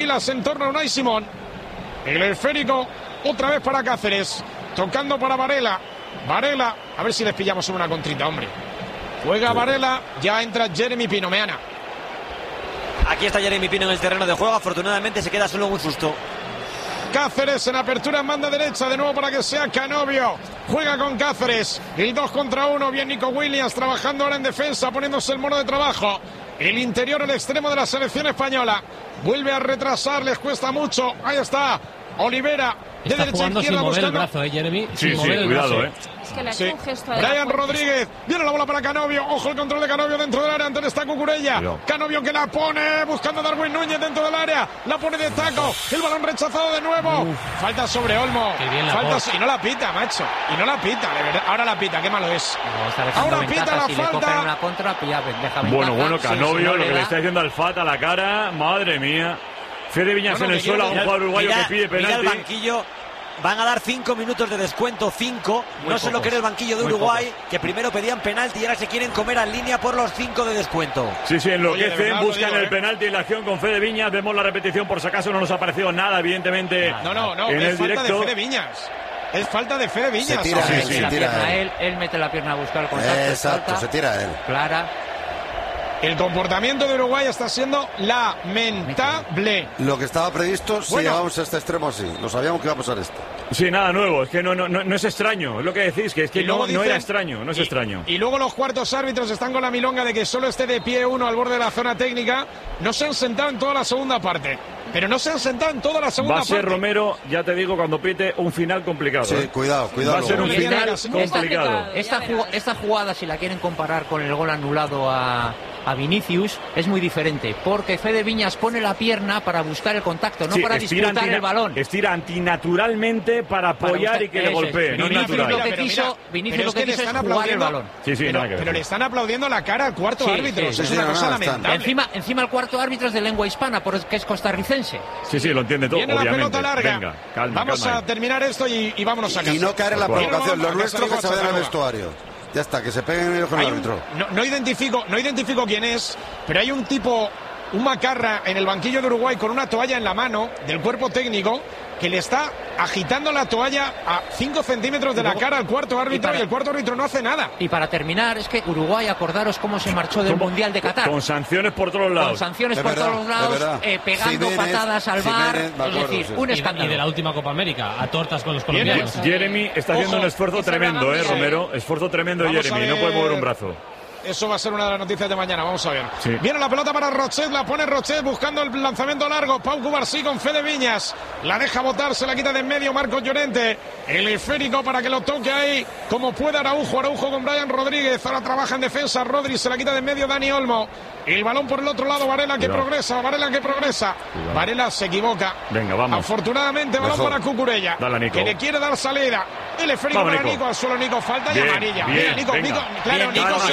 filas en torno a Unai Simón. El esférico otra vez para Cáceres, tocando para Varela. Varela, a ver si les pillamos en una contrita, hombre. Juega Varela, ya entra Jeremy Pino, Meana. Aquí está Jeremy Pino en el terreno de juego, afortunadamente se queda solo un susto. Cáceres en apertura en banda derecha, de nuevo para que sea Canovio. Juega con Cáceres, el 2 contra 1, bien Nico Williams trabajando ahora en defensa, poniéndose el mono de trabajo. El interior, el extremo de la selección española. Vuelve a retrasar, les cuesta mucho. Ahí está Olivera, de está derecha jugando izquierda, sin mover buscando el brazo, Jeremy. Sí, cuidado, Es que le ha hecho un gesto de Brian Rodríguez, viene la bola para Canovio, ojo el control de Canovio dentro del área, antes está Cucurella, Canovio que la pone, buscando a Darwin Núñez dentro del área, la pone de taco, el balón rechazado de nuevo, falta sobre Olmo, falta, y no la pita, macho, y no la pita, de verdad, ahora la pita, qué malo es, ahora pita la falta. Una contra, pues ya deja bueno, Canovio, lo que le está diciendo al Fat a la cara, madre mía. Fede Viñas en el suelo, a un jugador uruguayo que pide penalti. Mira el banquillo. Van a dar 5 minutos de descuento, 5. No se lo cree el banquillo de Uruguay, que primero pedían penalti y ahora se quieren comer en línea por los 5 de descuento. Sí, enloquecen, buscan el penalti en la acción con Fede Viñas. Vemos la repetición por si acaso, no nos ha parecido nada, evidentemente. No, en es el falta directo. de Fede Viñas. Es falta de Fede Viñas. Se tira él mete la pierna a buscar el contacto. Exacto, se tira él. Clara. El comportamiento de Uruguay está siendo lamentable. Lo que estaba previsto, si llegamos a este extremo así. Lo sabíamos que iba a pasar esto. Sí, nada nuevo. Es que no es extraño. Es lo que decís, que es que no era extraño. No es extraño. Y luego los cuartos árbitros están con la milonga de que solo esté de pie uno al borde de la zona técnica. No se han sentado en toda la segunda parte. Pero no se han sentado en toda la segunda parte. Va a ser Romero, ya te digo, cuando pite, un final complicado. Sí, cuidado. Va a ser un final complicado. Esta jugada, si la quieren comparar con el gol anulado a Vinicius, es muy diferente, porque Fede Viñas pone la pierna para buscar el contacto, no para disputar el balón. Estira antinaturalmente para apoyar y que le golpee. Vinicius lo que quiso es jugar el balón. Pero le están aplaudiendo la cara al cuarto árbitro. Es una cosa lamentable. Encima el cuarto árbitro es de lengua hispana, porque es costarricense. Sí, lo entiende todo. Viene obviamente. La pelota larga. Venga, calma. Vamos a terminar esto y vámonos a casa. Y no caer en la provocación. Lo nuestro que se vayan al vestuario. Ya está, que se peguen ellos con el árbitro. No identifico quién es, pero hay un tipo, un macarra en el banquillo de Uruguay con una toalla en la mano del cuerpo técnico que le está agitando la toalla a 5 centímetros de la cara al cuarto árbitro y el cuarto árbitro no hace nada. Y para terminar, es que Uruguay, acordaros cómo se marchó del Mundial de Qatar. Con sanciones por todos lados. Con sanciones por todos lados, pegando patadas al bar, es decir, un escándalo. Y de la última Copa América, a tortas con los colombianos. Jeremy está haciendo un esfuerzo tremendo, Romero. Esfuerzo tremendo de Jeremy, no puede mover un brazo. Eso va a ser una de las noticias de mañana, vamos a ver. Sí. Viene la pelota para Rochet, la pone Rochet buscando el lanzamiento largo. Pau Cubarsí con Fede Viñas. La deja botar, se la quita de en medio Marcos Llorente. El esférico para que lo toque ahí como puede Araujo con Brian Rodríguez. Ahora trabaja en defensa, Rodri se la quita de en medio Dani Olmo. El balón por el otro lado, Varela que progresa. Varela se equivoca. Venga, vamos. Afortunadamente, balón para Cucurella. Dale, Nico. Que le quiere dar salida. El esférico para Nico, al suelo Nico, falta y amarilla. Bien, Nico, claro,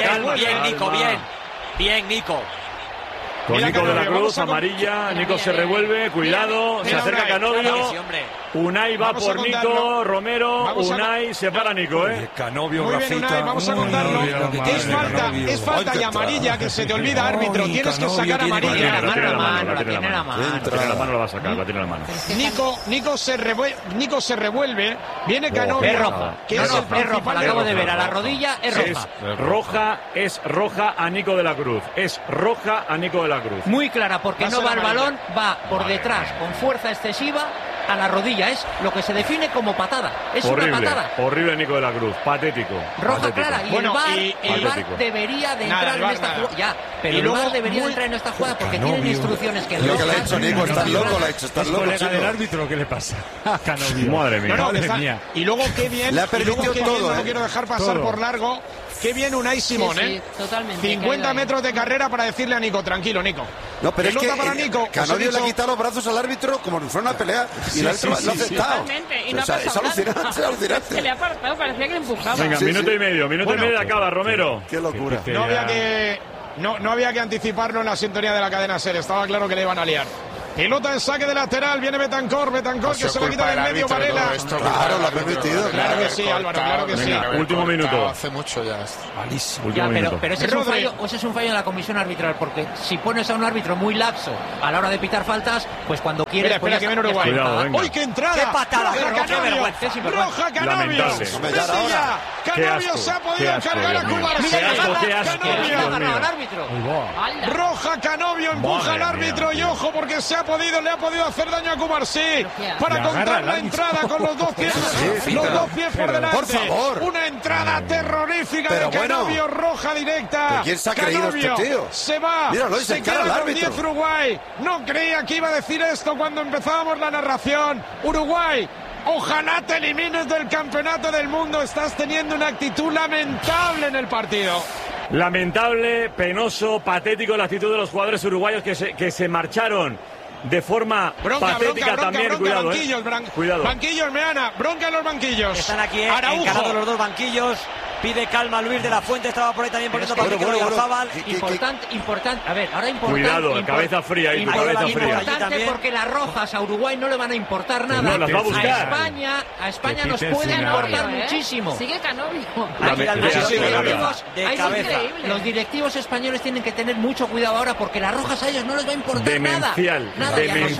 Bien, Nico. Con Nico de la Cruz, amarilla, Nico se revuelve, cuidado, se acerca Canovio, Unai va por Nico, Romero, Unai se para Nico, Canovio, muy bien, Unai, vamos a contarlo. Es falta y amarilla, que se te olvida, árbitro, tienes que sacar amarilla. La tiene la mano. La mano la va a sacar, la tiene la mano. Nico se revuelve, viene Canovio. Es roja, es roja, la acabo de ver, a la rodilla es roja. Es roja a Nico de la Cruz, es roja a Nico de la Cruz. Muy clara, porque no va el balón, va por detrás con fuerza excesiva a la rodilla. Es lo que se define como patada. Es horrible, una patada. Horrible Nico de la Cruz, patético. Roja clara. Y el VAR debería de entrar en esta jugada. Ya, pero el VAR debería entrar en esta jugada porque tienen instrucciones que lo que le ha hecho Nico, estás loco, le ha hecho, estás loco. Colega del árbitro, ¿qué le pasa? Canovio. Madre mía. Y luego qué bien. Le ha permitido todo. No quiero dejar pasar por largo. Qué bien Unai Simón, sí, totalmente. 50 metros de carrera para decirle a Nico, tranquilo, Nico. No, pero pelota es que para Nico. Canovio le ha quitado los brazos al árbitro como si fuera una pelea y el árbitro lo ha aceptado. Totalmente. Y no es alucinante. Se le ha apartado, parecía que le empujaba. Venga, minuto y medio acaba, Romero. Qué locura. No había que anticiparlo en la sintonía de la cadena SER. Estaba claro que le iban a liar. Pelota en saque de lateral, viene Betancor que se la quita del medio Varela. Claro, lo ha permitido. Claro que sí, Álvaro, claro que sí. Último minuto. Hace mucho ya. Malísimo. Pero ese es un fallo de la comisión arbitral, porque si pones a un árbitro muy laxo a la hora de pitar faltas, pues cuando quieres... Espera, que viene Uruguay. ¡Uy, qué entrada! ¡Qué patada! ¡Roja Canovio! Canovio se ha podido cargar a Cubarsí. Roja Canovio empuja al árbitro y ojo porque le ha podido hacer daño a Cubarsí para contar la entrada con los dos pies por delante. Por favor. Una entrada terrorífica de Canovio, roja directa. ¿Quién se ha creído este tío? Se va. Míralo, se queda con 10 Uruguay. No creía que iba a decir esto cuando empezábamos la narración. Uruguay, ojalá te elimines del campeonato del mundo. Estás teniendo una actitud lamentable en el partido. Lamentable, penoso, patético la actitud de los jugadores uruguayos que se marcharon de forma patética también. Cuidado, cuidado. Banquillos, Meana, bronca en los banquillos. Están aquí encarados los dos banquillos. Pide calma Luis de la Fuente, estaba por ahí también poniendo para Mikel Oyarzabal. Importante, a ver, ahora importante. Cuidado, cabeza fría ahí, cabeza fría. Importante porque las rojas a Uruguay no le van a importar nada. No, las va a buscar. A España nos puede importar muchísimo. Sigue Canovio. Los directivos españoles tienen que tener mucho cuidado ahora porque las rojas a ellos no les va a importar demencial, nada.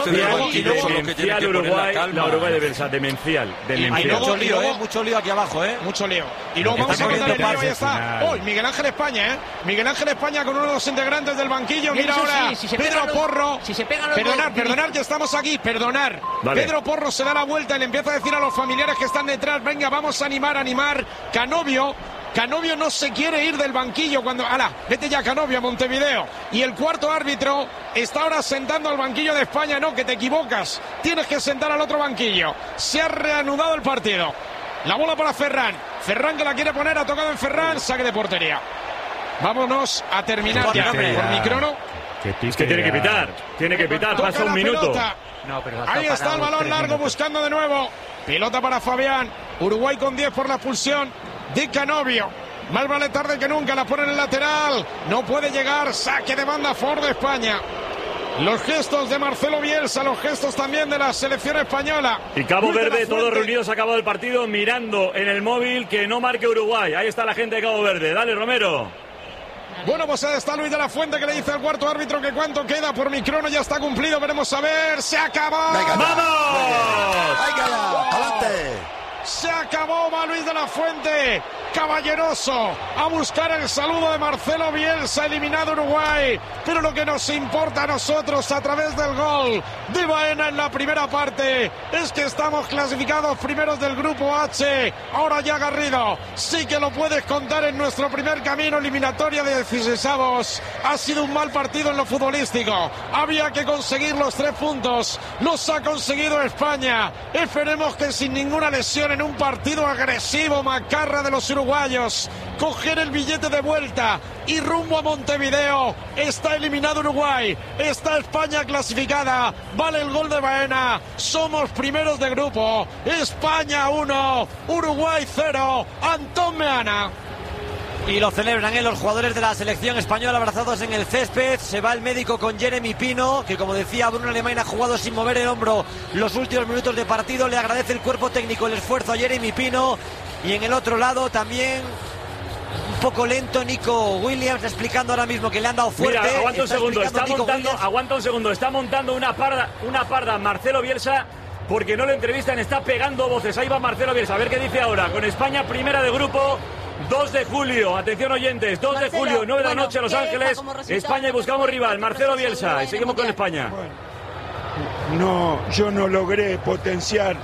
Demencial Uruguay, la Uruguay de Belsa, demencial. Hay mucho lío aquí abajo, mucho lío. Y luego vamos a contar el lío, ahí está. Miguel Ángel España, Miguel Ángel España con uno de los integrantes del banquillo. Mira ahora, Pedro Porro. Perdonar que estamos aquí, perdonar. Vale. Pedro Porro se da la vuelta y le empieza a decir a los familiares que están detrás, venga, vamos a animar. Canovio no se quiere ir del banquillo cuando... vete ya Canovio a Montevideo. Y el cuarto árbitro está ahora sentando al banquillo de España. No, que te equivocas. Tienes que sentar al otro banquillo. Se ha reanudado el partido. La bola para Ferran. Ferran que la quiere poner, ha tocado en Ferran. Saque de portería. Vámonos a terminar ya. Por mi crono. Es que tiene que pitar. Pasa un minuto. Ahí está el balón largo buscando de nuevo. Pelota para Fabián. Uruguay con 10 por la expulsión de Canovio. Más vale tarde que nunca, la pone en el lateral. No puede llegar, saque de banda a favor de España. Los gestos de Marcelo Bielsa, los gestos también de la selección española. Y Cabo Verde, todos reunidos, ha acabado el partido mirando en el móvil que no marque Uruguay. Ahí está la gente de Cabo Verde. Dale, Romero. Bueno, pues ahí está Luis de la Fuente que le dice al cuarto árbitro que cuánto queda. Por mi crono ya está cumplido, veremos a ver. ¡Se acabó! ¡Vamos! ¡Adelante! Se acabó, va Luis de la Fuente, caballeroso, a buscar el saludo de Marcelo Bielsa, eliminado Uruguay. Pero lo que nos importa a nosotros a través del gol de Baena en la primera parte es que estamos clasificados primeros del grupo H. Ahora ya Garrido, sí que lo puedes contar en nuestro primer camino eliminatoria de 16avos. Ha sido un mal partido en lo futbolístico. Había que conseguir los 3 puntos. Los ha conseguido España. Esperemos que sin ninguna lesión en un partido agresivo, macarra de los uruguayos, coger el billete de vuelta y rumbo a Montevideo. Está eliminado Uruguay, está España clasificada, vale el gol de Baena, somos primeros de grupo. España 1, Uruguay 0, Antón Meana. Y lo celebran los jugadores de la selección española abrazados en el césped. Se va el médico con Jeremy Pino, que como decía Bruno Alemán ha jugado sin mover el hombro los últimos minutos de partido. Le agradece el cuerpo técnico el esfuerzo a Jeremy Pino. Y en el otro lado también un poco lento Nico Williams, explicando ahora mismo que le han dado fuerte. Mira, aguanta un segundo, está montando una parda Marcelo Bielsa, porque no le entrevistan, está pegando voces. Ahí va Marcelo Bielsa, a ver qué dice ahora. Con España primera de grupo, 2 de julio, atención oyentes, 2 de julio, 9 de la noche, Los Ángeles, España y buscamos rival. Marcelo Bielsa, y seguimos con España. No, yo no logré potenciar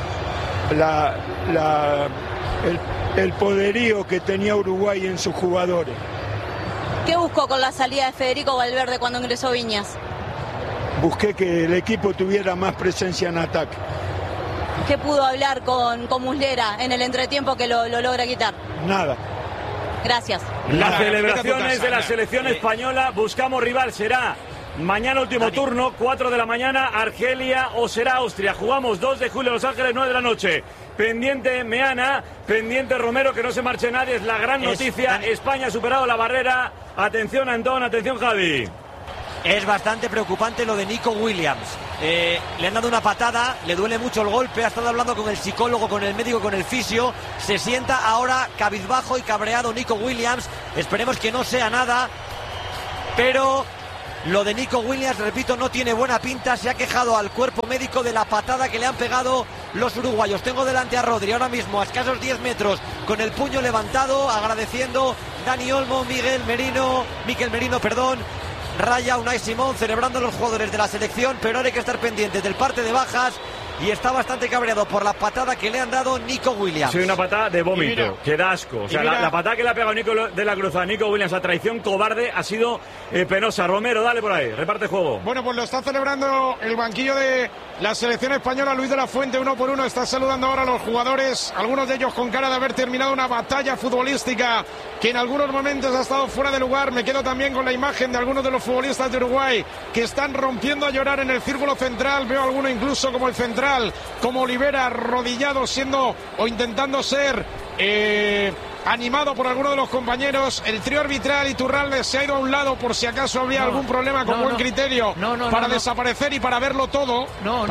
el poderío que tenía Uruguay en sus jugadores. ¿Qué buscó con la salida de Federico Valverde cuando ingresó Viñas? Busqué que el equipo tuviera más presencia en ataque. ¿Qué pudo hablar con Muslera en el entretiempo que lo logra quitar? Nada. Gracias. Las celebraciones de la selección española, buscamos rival, será mañana último turno, 4 de la mañana, Argelia o será Austria. Jugamos 2 de julio, Los Ángeles, 9 de la noche. Pendiente Meana, pendiente Romero, que no se marche nadie, es la gran noticia. España ha superado la barrera. Atención Antón, atención Javi. Es bastante preocupante lo de Nico Williams. Le han dado una patada, le duele mucho el golpe, ha estado hablando con el psicólogo, con el médico, con el fisio. Se sienta ahora cabizbajo y cabreado Nico Williams. Esperemos que no sea nada, pero lo de Nico Williams, repito, no tiene buena pinta. Se ha quejado al cuerpo médico de la patada que le han pegado los uruguayos. Tengo delante a Rodri ahora mismo a escasos 10 metros con el puño levantado, agradeciendo Dani Olmo, Miquel Merino, Raya, Unai Simón, celebrando a los jugadores de la selección, pero ahora hay que estar pendientes del parte de bajas. Y está bastante cabreado por la patada que le han dado Nico Williams. Sí, una patada de vómito, que da asco. O sea, la patada que le ha pegado Nico de la Cruz a Nico Williams a traición cobarde ha sido penosa. Romero, dale por ahí, reparte juego. Bueno, pues lo está celebrando el banquillo de la selección española. Luis de la Fuente, 1 por 1, está saludando ahora a los jugadores, algunos de ellos con cara de haber terminado una batalla futbolística que en algunos momentos ha estado fuera de lugar. Me quedo también con la imagen de algunos de los futbolistas de Uruguay que están rompiendo a llorar en el círculo central. Veo alguno incluso como el central, como Olivera, arrodillado, siendo o intentando ser animado por alguno de los compañeros. El trío arbitral Iturralde se ha ido a un lado por si acaso habría algún problema con buen criterio para desaparecer y para verlo todo.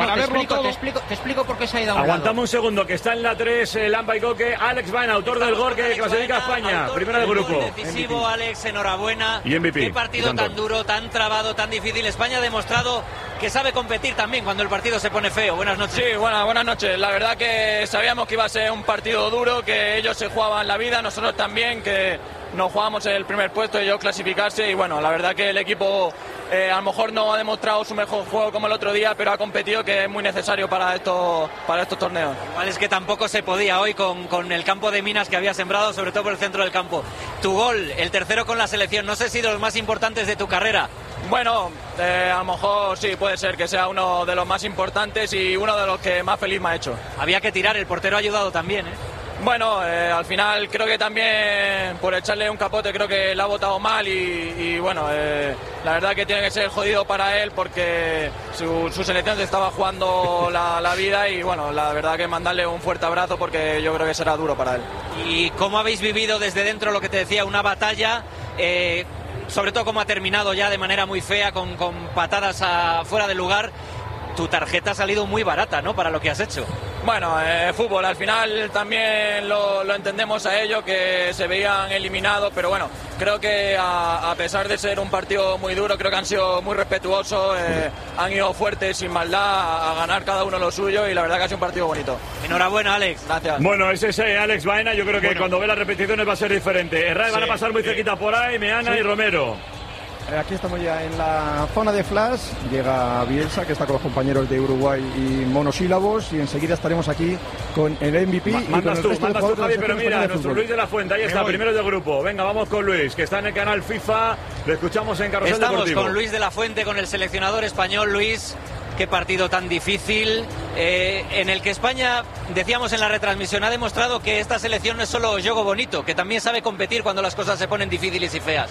Te explico por qué se ha ido a un lado. Aguantamos un segundo, que está en la 3 Lampa y Coque. Alex Baena, autor del gol que clasifica a España, primera del grupo. Decisivo, Alex, enhorabuena. Y MVP. Qué partido tan duro, tan trabado, tan difícil. España ha demostrado que sabe competir también cuando el partido se pone feo. Buenas noches. Sí, buenas noches. La verdad que sabíamos que iba a ser un partido duro, que ellos se jugaban la vida, nosotros también, que nos jugábamos el primer puesto, ellos clasificarse. Y bueno, la verdad que el equipo a lo mejor no ha demostrado su mejor juego como el otro día, pero ha competido, que es muy necesario para estos torneos. Igual es que tampoco se podía hoy con el campo de minas que había sembrado, sobre todo por el centro del campo. Tu gol, el tercero con la selección, no sé si de los más importantes de tu carrera. Bueno, a lo mejor sí, puede ser que sea uno de los más importantes y uno de los que más feliz me ha hecho. Había que tirar, el portero ha ayudado también, ¿eh? Bueno, al final creo que también por echarle un capote creo que le ha botado mal y bueno, la verdad que tiene que ser jodido para él porque su selección se estaba jugando la vida y bueno, la verdad que mandarle un fuerte abrazo porque yo creo que será duro para él. ¿Y cómo habéis vivido desde dentro lo que te decía, una batalla? Sobre todo cómo ha terminado ya de manera muy fea, con patadas fuera de lugar. Tu tarjeta ha salido muy barata, ¿no?, para lo que has hecho. Bueno, fútbol, al final también lo entendemos a ellos, que se veían eliminados, pero bueno, creo que a pesar de ser un partido muy duro, creo que han sido muy respetuosos, han ido fuertes, sin maldad, a ganar cada uno lo suyo y la verdad que ha sido un partido bonito. Enhorabuena, Alex. Gracias. Bueno, ese es Alex Baena, yo creo que cuando ve las repeticiones va a ser diferente. Herrera van a pasar muy cerquita por ahí, Meana y Romero. Aquí estamos ya en la zona de flash, llega Bielsa, que está con los compañeros de Uruguay y monosílabos, y enseguida estaremos aquí con el MVP. Mandas tú, Javi, pero mira, nuestro Luis de la Fuente, ahí está, primero del grupo. Venga, vamos con Luis, que está en el canal FIFA, lo escuchamos en Carrusel Deportivo. Estamos con Luis de la Fuente, con el seleccionador español. Luis, qué partido tan difícil, en el que España, decíamos en la retransmisión, ha demostrado que esta selección no es solo juego bonito, que también sabe competir cuando las cosas se ponen difíciles y feas.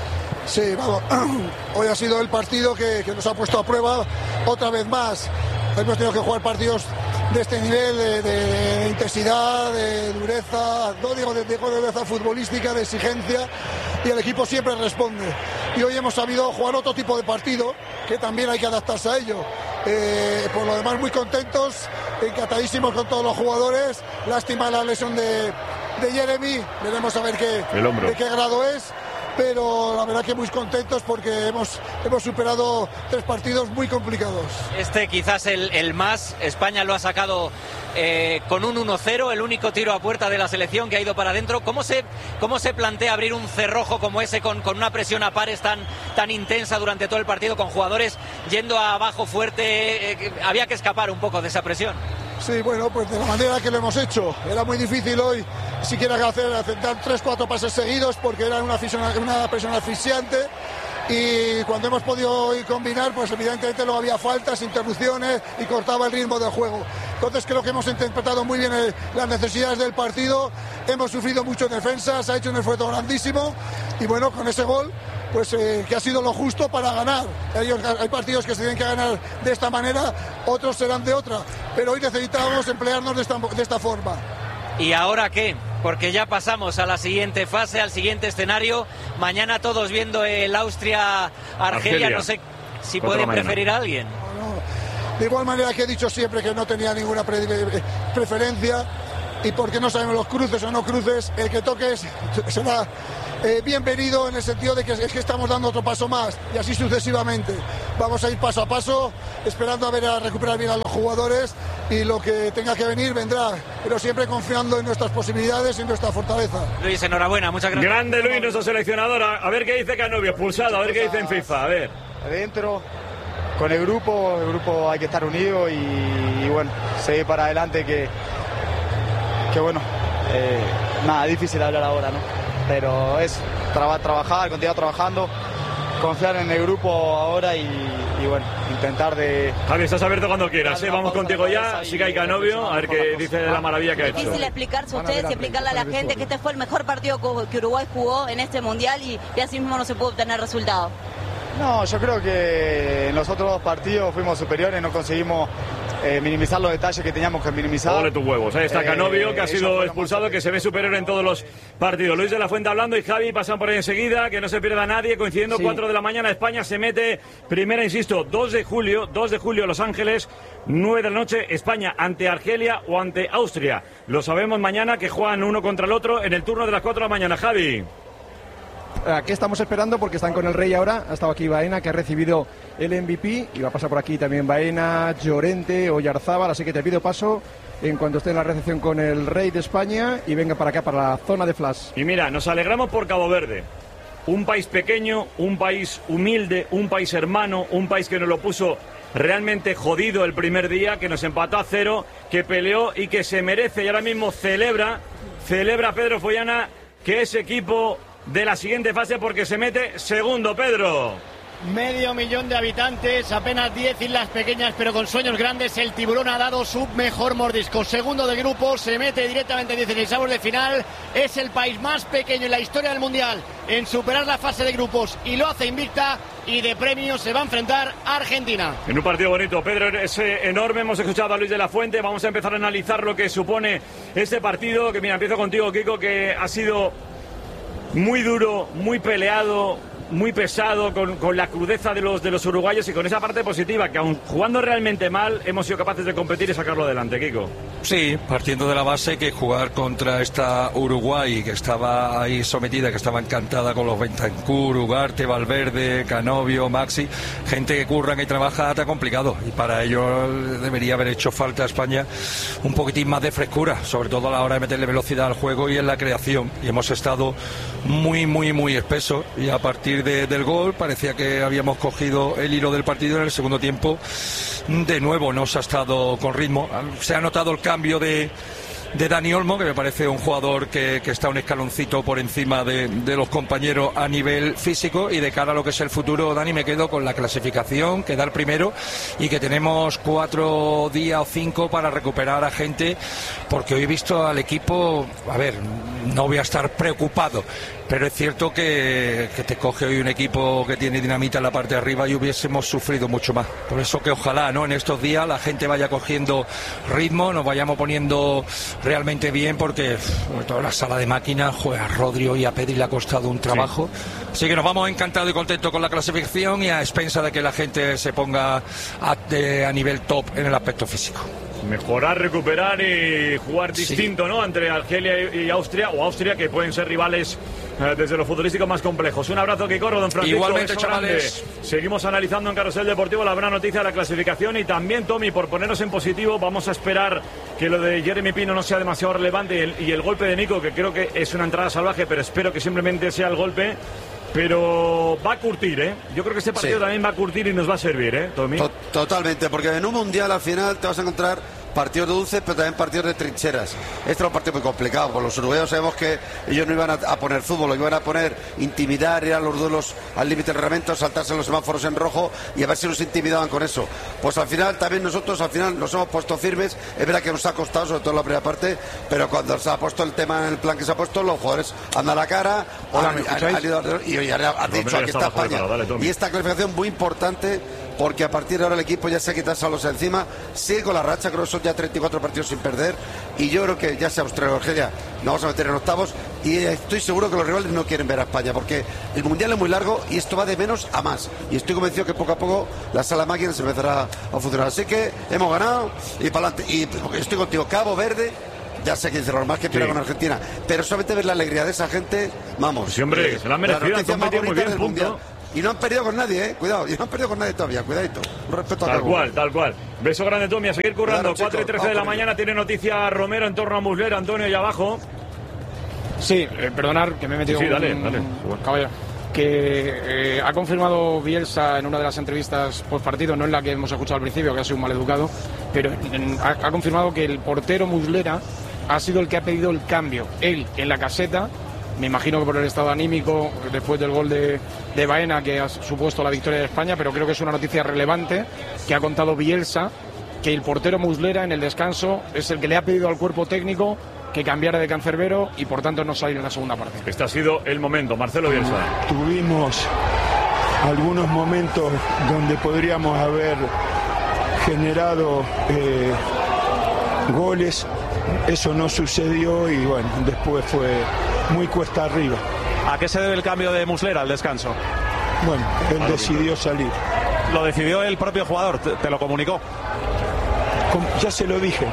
Sí, vamos, hoy ha sido el partido que nos ha puesto a prueba otra vez más. Hemos tenido que jugar partidos de este nivel, de intensidad, de dureza, no digo de dureza futbolística, de exigencia, y el equipo siempre responde. Y hoy hemos sabido jugar otro tipo de partido, que también hay que adaptarse a ello. Por lo demás, muy contentos, encantadísimos con todos los jugadores. Lástima la lesión de Jeremy, veremos a ver de qué grado es. Pero la verdad que muy contentos porque hemos superado 3 partidos muy complicados. Este quizás el más, España lo ha sacado con un 1-0, el único tiro a puerta de la selección que ha ido para adentro. ¿Cómo se plantea abrir un cerrojo como ese con una presión a pares tan intensa durante todo el partido, con jugadores yendo abajo fuerte? Había que escapar un poco de esa presión. Sí, bueno, pues de la manera que lo hemos hecho. Era muy difícil hoy siquiera dar 3-4 pases seguidos porque era una presión asfixiante, y cuando hemos podido combinar, pues evidentemente no había faltas, interrupciones y cortaba el ritmo del juego. Entonces creo que hemos interpretado muy bien las necesidades del partido, hemos sufrido mucho en defensa, se ha hecho un esfuerzo grandísimo y bueno, con ese gol pues que ha sido lo justo para ganar. Hay partidos que se tienen que ganar de esta manera, otros serán de otra, pero hoy necesitábamos emplearnos de esta forma. ¿Y ahora qué? Porque ya pasamos a la siguiente fase, al siguiente escenario. Mañana todos viendo el Austria-Argelia. No sé si pueden preferir a alguien. De igual manera que he dicho siempre que no tenía ninguna preferencia, y porque no sabemos los cruces o no cruces, el que toques será bienvenido, en el sentido de que es que estamos dando otro paso más, y así sucesivamente. Vamos a ir paso a paso, esperando a recuperar bien a los jugadores, y lo que tenga que venir vendrá, pero siempre confiando en nuestras posibilidades y en nuestra fortaleza. Luis, enhorabuena, muchas gracias. Grande Luis, nuestro seleccionador. A ver qué dice Canovio, expulsado, a ver qué dice en FIFA, a ver. Adentro, con el grupo hay que estar unido y bueno, seguir para adelante, que bueno, nada, difícil hablar ahora, ¿no? Pero es trabajar, continuar trabajando, confiar en el grupo ahora y bueno, intentar de... Javi, estás abierto cuando quieras, ¿eh? Vamos contigo ya, sí que hay Canovio, a ver qué dice de la maravilla que ha hecho. Es difícil explicarse a ustedes y explicarle a la gente que este fue el mejor partido que Uruguay jugó en este Mundial y así mismo no se pudo obtener resultado. No, yo creo que en los otros 2 partidos fuimos superiores, no conseguimos minimizar los detalles que teníamos que minimizar. Ole tus huevos, ahí está Canovio, que ha sido expulsado, que se ve superior en todos los partidos. Luis de la Fuente hablando y Javi pasan por ahí enseguida, que no se pierda nadie, coincidiendo 4 de la mañana, España se mete primera, insisto, 2 de julio, Los Ángeles, 9 de la noche, España ante Argelia o ante Austria. Lo sabemos mañana, que juegan uno contra el otro en el turno de las 4 de la mañana, Javi. Aquí estamos esperando porque están con el Rey ahora. Ha estado aquí Baena, que ha recibido el MVP, y va a pasar por aquí también Baena, Llorente, Oyarzábal, así que te pido paso en cuanto esté en la recepción con el Rey de España y venga para acá, para la zona de flash. Y mira, nos alegramos por Cabo Verde, un país pequeño, un país humilde, un país hermano, un país que nos lo puso realmente jodido el primer día, que nos empató a 0, que peleó y que se merece, y ahora mismo celebra Pedro Follana que ese equipo de la siguiente fase, porque se mete segundo, Pedro. 500.000 de habitantes, apenas 10 islas pequeñas pero con sueños grandes. El Tiburón ha dado su mejor mordisco. Segundo de grupo, se mete directamente en 16avos de final. Es el país más pequeño en la historia del Mundial en superar la fase de grupos y lo hace invicta, y de premio se va a enfrentar a Argentina. En un partido bonito, Pedro, es enorme. Hemos escuchado a Luis de la Fuente. Vamos a empezar a analizar lo que supone este partido, que mira, empiezo contigo, Kiko, que ha sido muy duro, muy peleado, muy pesado, con la crudeza de los uruguayos y con esa parte positiva, que aun jugando realmente mal, hemos sido capaces de competir y sacarlo adelante, Kiko. Sí, partiendo de la base que jugar contra esta Uruguay, que estaba ahí sometida, que estaba encantada con los Bentancur, Ugarte, Valverde, Canovio, Maxi, gente que curran y trabaja, está complicado, y para ello debería haber hecho falta a España un poquitín más de frescura, sobre todo a la hora de meterle velocidad al juego y en la creación, y hemos estado muy espesos, y a partir del gol parecía que habíamos cogido el hilo del partido. En el segundo tiempo de nuevo no se ha estado con ritmo, se ha notado el cambio de Dani Olmo, que me parece un jugador que está un escaloncito por encima de los compañeros a nivel físico, y de cara a lo que es el futuro, Dani, me quedo con la clasificación, quedar primero, y que tenemos 4 días o 5 para recuperar a gente, porque hoy he visto al equipo, a ver, no voy a estar preocupado, pero es cierto que te coge hoy un equipo que tiene dinamita en la parte de arriba y hubiésemos sufrido mucho más. Por eso que ojalá, ¿no?, en estos días la gente vaya cogiendo ritmo, nos vayamos poniendo realmente bien, porque sobre todo en la sala de máquinas juega Rodrigo y a Pedri le ha costado un trabajo. Sí. Así que nos vamos encantados y contentos con la clasificación, y a expensa de que la gente se ponga a nivel top en el aspecto físico. Mejorar, recuperar y jugar distinto, ¿no?, entre Argelia y Austria, o Austria, que pueden ser rivales desde lo futbolístico más complejos. Un abrazo, que corro, don Francisco. Igualmente, chavales. Seguimos analizando en Carrusel Deportivo la buena noticia de la clasificación, y también, Tommy, por ponernos en positivo, vamos a esperar que lo de Jeremy Pino no sea demasiado relevante, y el golpe de Nico, que creo que es una entrada salvaje, pero espero que simplemente sea el golpe. Pero va a curtir, ¿eh? Yo creo que este partido también va a curtir y nos va a servir, ¿eh, Tommy? Totalmente, porque en un mundial al final te vas a encontrar partidos dulces, pero también partidos de trincheras. Este era un partido muy complicado, porque los uruguayos sabemos que ellos no iban a poner fútbol, lo iban a poner intimidar, ir a los duelos al límite del reglamento, saltarse los semáforos en rojo y a ver si nos intimidaban con eso. Pues al final también nosotros nos hemos puesto firmes. Es verdad que nos ha costado, sobre todo en la primera parte, pero cuando se ha puesto el tema en el plan que se ha puesto, los jugadores andan a la cara. Hola, ¿me escucháis? Y han dicho, aquí está España. Y esta clasificación muy importante porque a partir de ahora el equipo ya se ha quitado los encima, sigue con la racha, creo que son ya 34 partidos sin perder, y yo creo que ya sea Australia o Argelia, nos vamos a meter en octavos, y estoy seguro que los rivales no quieren ver a España, porque el Mundial es muy largo y esto va de menos a más, y estoy convencido que poco a poco la sala máquina se empezará a funcionar. Así que hemos ganado, y para adelante, y estoy contigo, Cabo Verde, ya sé que dice más que espera con Argentina, pero solamente ver la alegría de esa gente, vamos. Sí, hombre, se la han merecido, han competido muy bien, punto. Y no han perdido con nadie, cuidado, y no han perdido con nadie todavía, cuidadito. Un respeto a Tal cual, tal cual. Beso grande, Tommy, a seguir currando. Claro, 4 y 13 de la mañana, tiene noticia Romero en torno a Muslera, Antonio, allá abajo. Sí, perdonar que me he metido dale. Caballero. Que ha confirmado Bielsa en una de las entrevistas post partido, no en la que hemos escuchado al principio, que ha sido un maleducado, pero ha confirmado que el portero Muslera ha sido el que ha pedido el cambio. Él en la caseta, me imagino que por el estado anímico después del gol de Baena, que ha supuesto la victoria de España, pero creo que es una noticia relevante que ha contado Bielsa, que el portero Muslera en el descanso es el que le ha pedido al cuerpo técnico que cambiara de Cancerbero y por tanto no salir en la segunda parte. Este ha sido el momento, Marcelo Bielsa. Tuvimos algunos momentos donde podríamos haber generado goles, eso no sucedió y bueno, después fue muy cuesta arriba. ¿A qué se debe el cambio de Muslera al descanso? Bueno, él decidió salir. ¿Lo decidió el propio jugador? ¿Te lo comunicó? Ya se lo dije.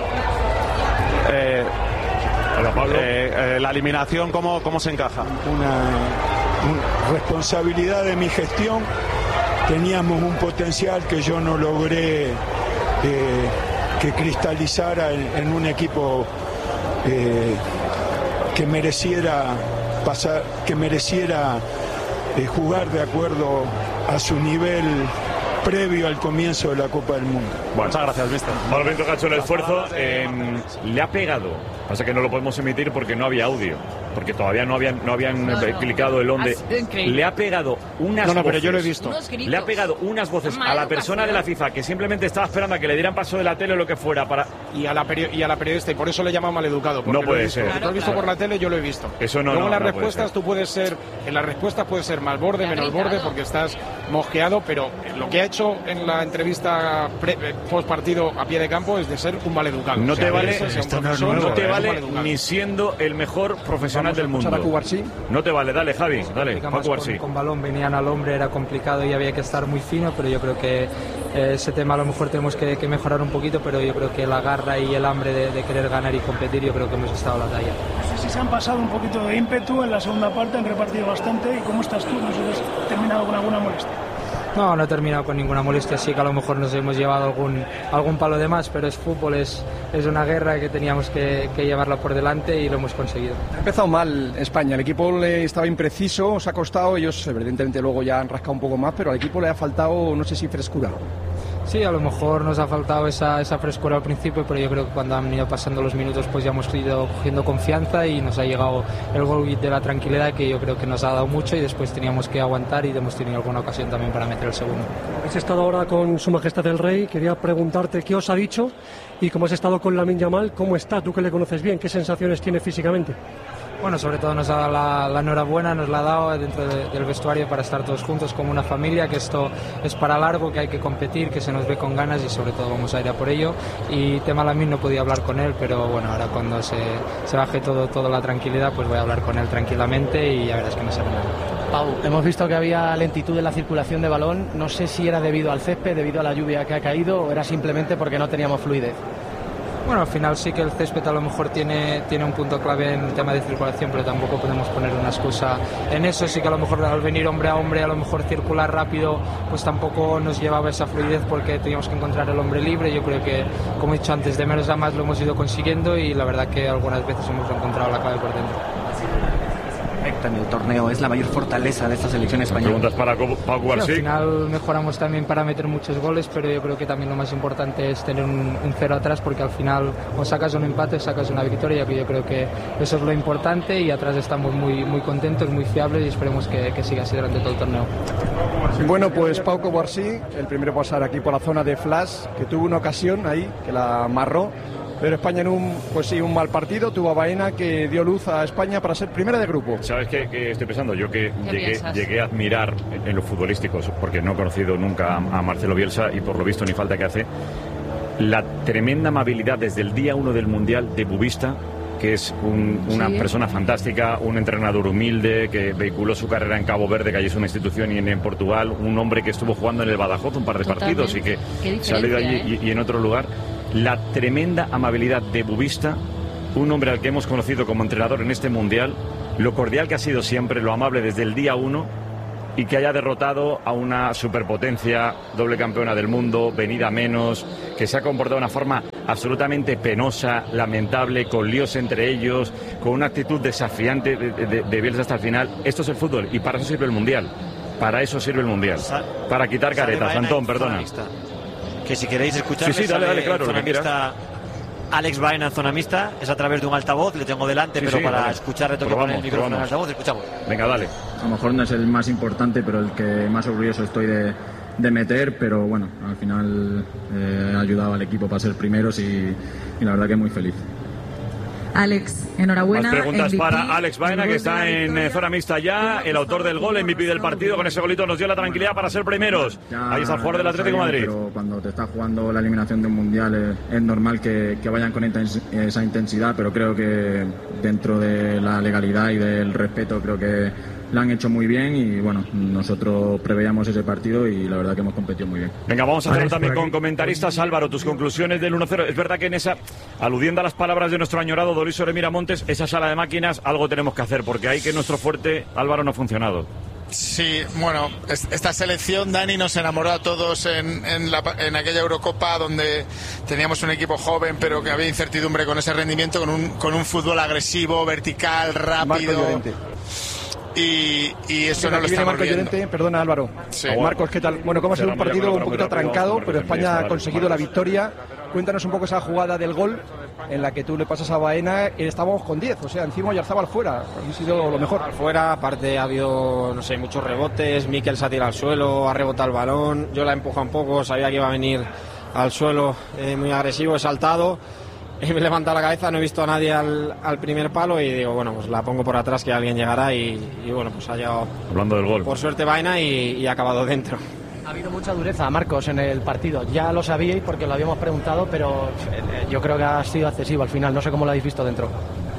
La eliminación, ¿cómo se encaja? Una responsabilidad de mi gestión. Teníamos un potencial que yo no logré que cristalizara en un equipo que mereciera pasar, que mereciera jugar de acuerdo a su nivel previo al comienzo de la Copa del Mundo. Bueno, muchas gracias, mister. Malvento que ha hecho el esfuerzo. Le ha pegado. Pasa que no lo podemos emitir porque no había audio. Porque todavía no habían clicado el on de... Le ha pegado unas voces. Pero yo lo he visto. Le ha pegado unas voces a la persona de la FIFA que simplemente estaba esperando a que le dieran paso de la tele o lo que fuera para... Y a la periodista, y por eso le llama maleducado. No puede ser. Lo has visto por la tele, yo lo he visto. Eso no. Luego en las no respuestas tú puedes ser... En las respuestas puedes ser mal borde, menos borde, porque estás mosqueado, pero lo que ha hecho en la entrevista post partido a pie de campo es de ser un maleducado. No te vale, no te vale ni siendo el mejor profesional del mundo. No te vale, dale Javi, dale, Paco García. Con balón venían al hombre, era complicado y había que estar muy fino, pero yo creo que ese tema a lo mejor tenemos que mejorar un poquito, pero yo creo que la garra y el hambre de querer ganar y competir, yo creo que hemos estado a la talla. No sé si se han pasado un poquito de ímpetu en la segunda parte, han repartido bastante. ¿Y cómo estás tú? No sé si has terminado con alguna molestia. No he terminado con ninguna molestia, sí que a lo mejor nos hemos llevado algún palo de más, pero es fútbol, es una guerra que teníamos que llevarla por delante y lo hemos conseguido. Ha empezado mal España, el equipo le estaba impreciso, os ha costado, ellos evidentemente luego ya han rascado un poco más, pero al equipo le ha faltado, no sé si frescura. Sí, a lo mejor nos ha faltado esa frescura al principio, pero yo creo que cuando han ido pasando los minutos pues ya hemos ido cogiendo confianza y nos ha llegado el gol de la tranquilidad que yo creo que nos ha dado mucho y después teníamos que aguantar y hemos tenido alguna ocasión también para meter el segundo. Habéis estado ahora con Su Majestad el Rey, quería preguntarte qué os ha dicho y cómo has estado con Lamine Yamal, cómo está, tú que le conoces bien, qué sensaciones tiene físicamente. Bueno, sobre todo nos ha dado la enhorabuena, nos la ha dado dentro del vestuario para estar todos juntos como una familia, que esto es para largo, que hay que competir, que se nos ve con ganas y sobre todo vamos a ir a por ello. Y tema Lamine no podía hablar con él, pero bueno, ahora cuando se baje toda la tranquilidad, pues voy a hablar con él tranquilamente y ya verás que no será nada. Pau, hemos visto que había lentitud en la circulación de balón, no sé si era debido al césped, debido a la lluvia que ha caído o era simplemente porque no teníamos fluidez. Bueno, al final sí que el césped a lo mejor tiene un punto clave en el tema de circulación, pero tampoco podemos poner una excusa en eso. Sí que a lo mejor al venir hombre a hombre, a lo mejor circular rápido, pues tampoco nos llevaba esa fluidez porque teníamos que encontrar el hombre libre. Yo creo que, como he dicho antes, de menos a más lo hemos ido consiguiendo y la verdad que algunas veces hemos encontrado la clave por dentro. En el torneo es la mayor fortaleza de esta selección española. Preguntas para Paco García. Al final mejoramos también para meter muchos goles, pero yo creo que también lo más importante es tener un cero atrás, porque al final o sacas un empate o sacas una victoria, que yo creo que eso es lo importante y atrás estamos muy contentos, muy fiables y esperemos que siga así durante todo el torneo. Bueno, pues Pau Cubarsí, el primero a pasar aquí por la zona de Flash, que tuvo una ocasión ahí, que la amarró, pero España en un mal partido. Tuvo a Baena, que dio luz a España para ser primera de grupo. ¿Sabes qué estoy pensando? Yo que llegué a admirar en los futbolísticos, porque no he conocido nunca a Marcelo Bielsa y por lo visto ni falta que hace, la tremenda amabilidad desde el día 1 del Mundial de Bubista, que es una persona fantástica, un entrenador humilde que vehiculó su carrera en Cabo Verde, que allí es una institución, y en Portugal, un hombre que estuvo jugando en el Badajoz un par de partidos y que salió de allí y en otro lugar. La tremenda amabilidad de Bubista, un hombre al que hemos conocido como entrenador en este Mundial, lo cordial que ha sido siempre, lo amable desde el día 1, y que haya derrotado a una superpotencia, doble campeona del mundo, venida menos, que se ha comportado de una forma absolutamente penosa, lamentable, con líos entre ellos, con una actitud desafiante de Bielsa hasta el final. Esto es el fútbol y para eso sirve el Mundial. Para eso sirve el Mundial. Para quitar caretas. Antón, perdona. Que si queréis escuchar, sí, dale, claro, lo que quieras. Alex Baena en zona mixta, es a través de un altavoz, le tengo delante, pero para escuchar le tengo que poner el micrófono en altavoz, escuchamos. Venga, dale. A lo mejor no es el más importante, pero el que más orgulloso estoy de meter, pero bueno, al final he ayudado al equipo para ser primeros y la verdad que muy feliz. Alex, enhorabuena. Más preguntas MVP, para Alex Baena, que está en zona mixta ya, el autor del gol, MVP del partido. Con ese golito nos dio la tranquilidad para ser primeros. Ahí está el jugador del Atlético de Madrid. Pero cuando te está jugando la eliminación de un mundial es normal que vayan con esa intensidad, pero creo que dentro de la legalidad y del respeto creo que lo han hecho muy bien y bueno, nosotros preveíamos ese partido y la verdad que hemos competido muy bien. Venga, vamos a hacerlo también con comentaristas. Álvaro, tus conclusiones del 1-0. Es verdad que en esa, aludiendo a las palabras de nuestro añorado Doriso Remira Montes, esa sala de máquinas, algo tenemos que hacer, porque ahí que nuestro fuerte, Álvaro, no ha funcionado. Sí, bueno, esta selección, Dani, nos enamoró a todos en aquella Eurocopa donde teníamos un equipo joven pero que había incertidumbre con ese rendimiento, con un fútbol agresivo, vertical, rápido. Y eso no lo estamos viendo. Perdona, Álvaro. Sí. Marcos, ¿qué tal? Bueno, como ha sido un partido un poquito atrancado, pero España ha conseguido la victoria. Cuéntanos un poco esa jugada del gol en la que tú le pasas a Baena y estábamos con 10, o sea, encima Oyarzabal fuera. Ha sido lo mejor. Fuera, aparte ha habido, no sé, muchos rebotes. Mikel se ha tirado al suelo, ha rebotado el balón. Yo la he empujado un poco, sabía que iba a venir al suelo muy agresivo, he saltado. Y me he levantado la cabeza, no he visto a nadie al primer palo y digo, bueno, pues la pongo por atrás que alguien llegará y bueno, pues ha llegado. Hablando del gol. Por suerte Baena y ha acabado dentro. Ha habido mucha dureza, Marcos, en el partido. Ya lo sabíais porque lo habíamos preguntado, pero yo creo que ha sido excesivo al final. No sé cómo lo habéis visto dentro.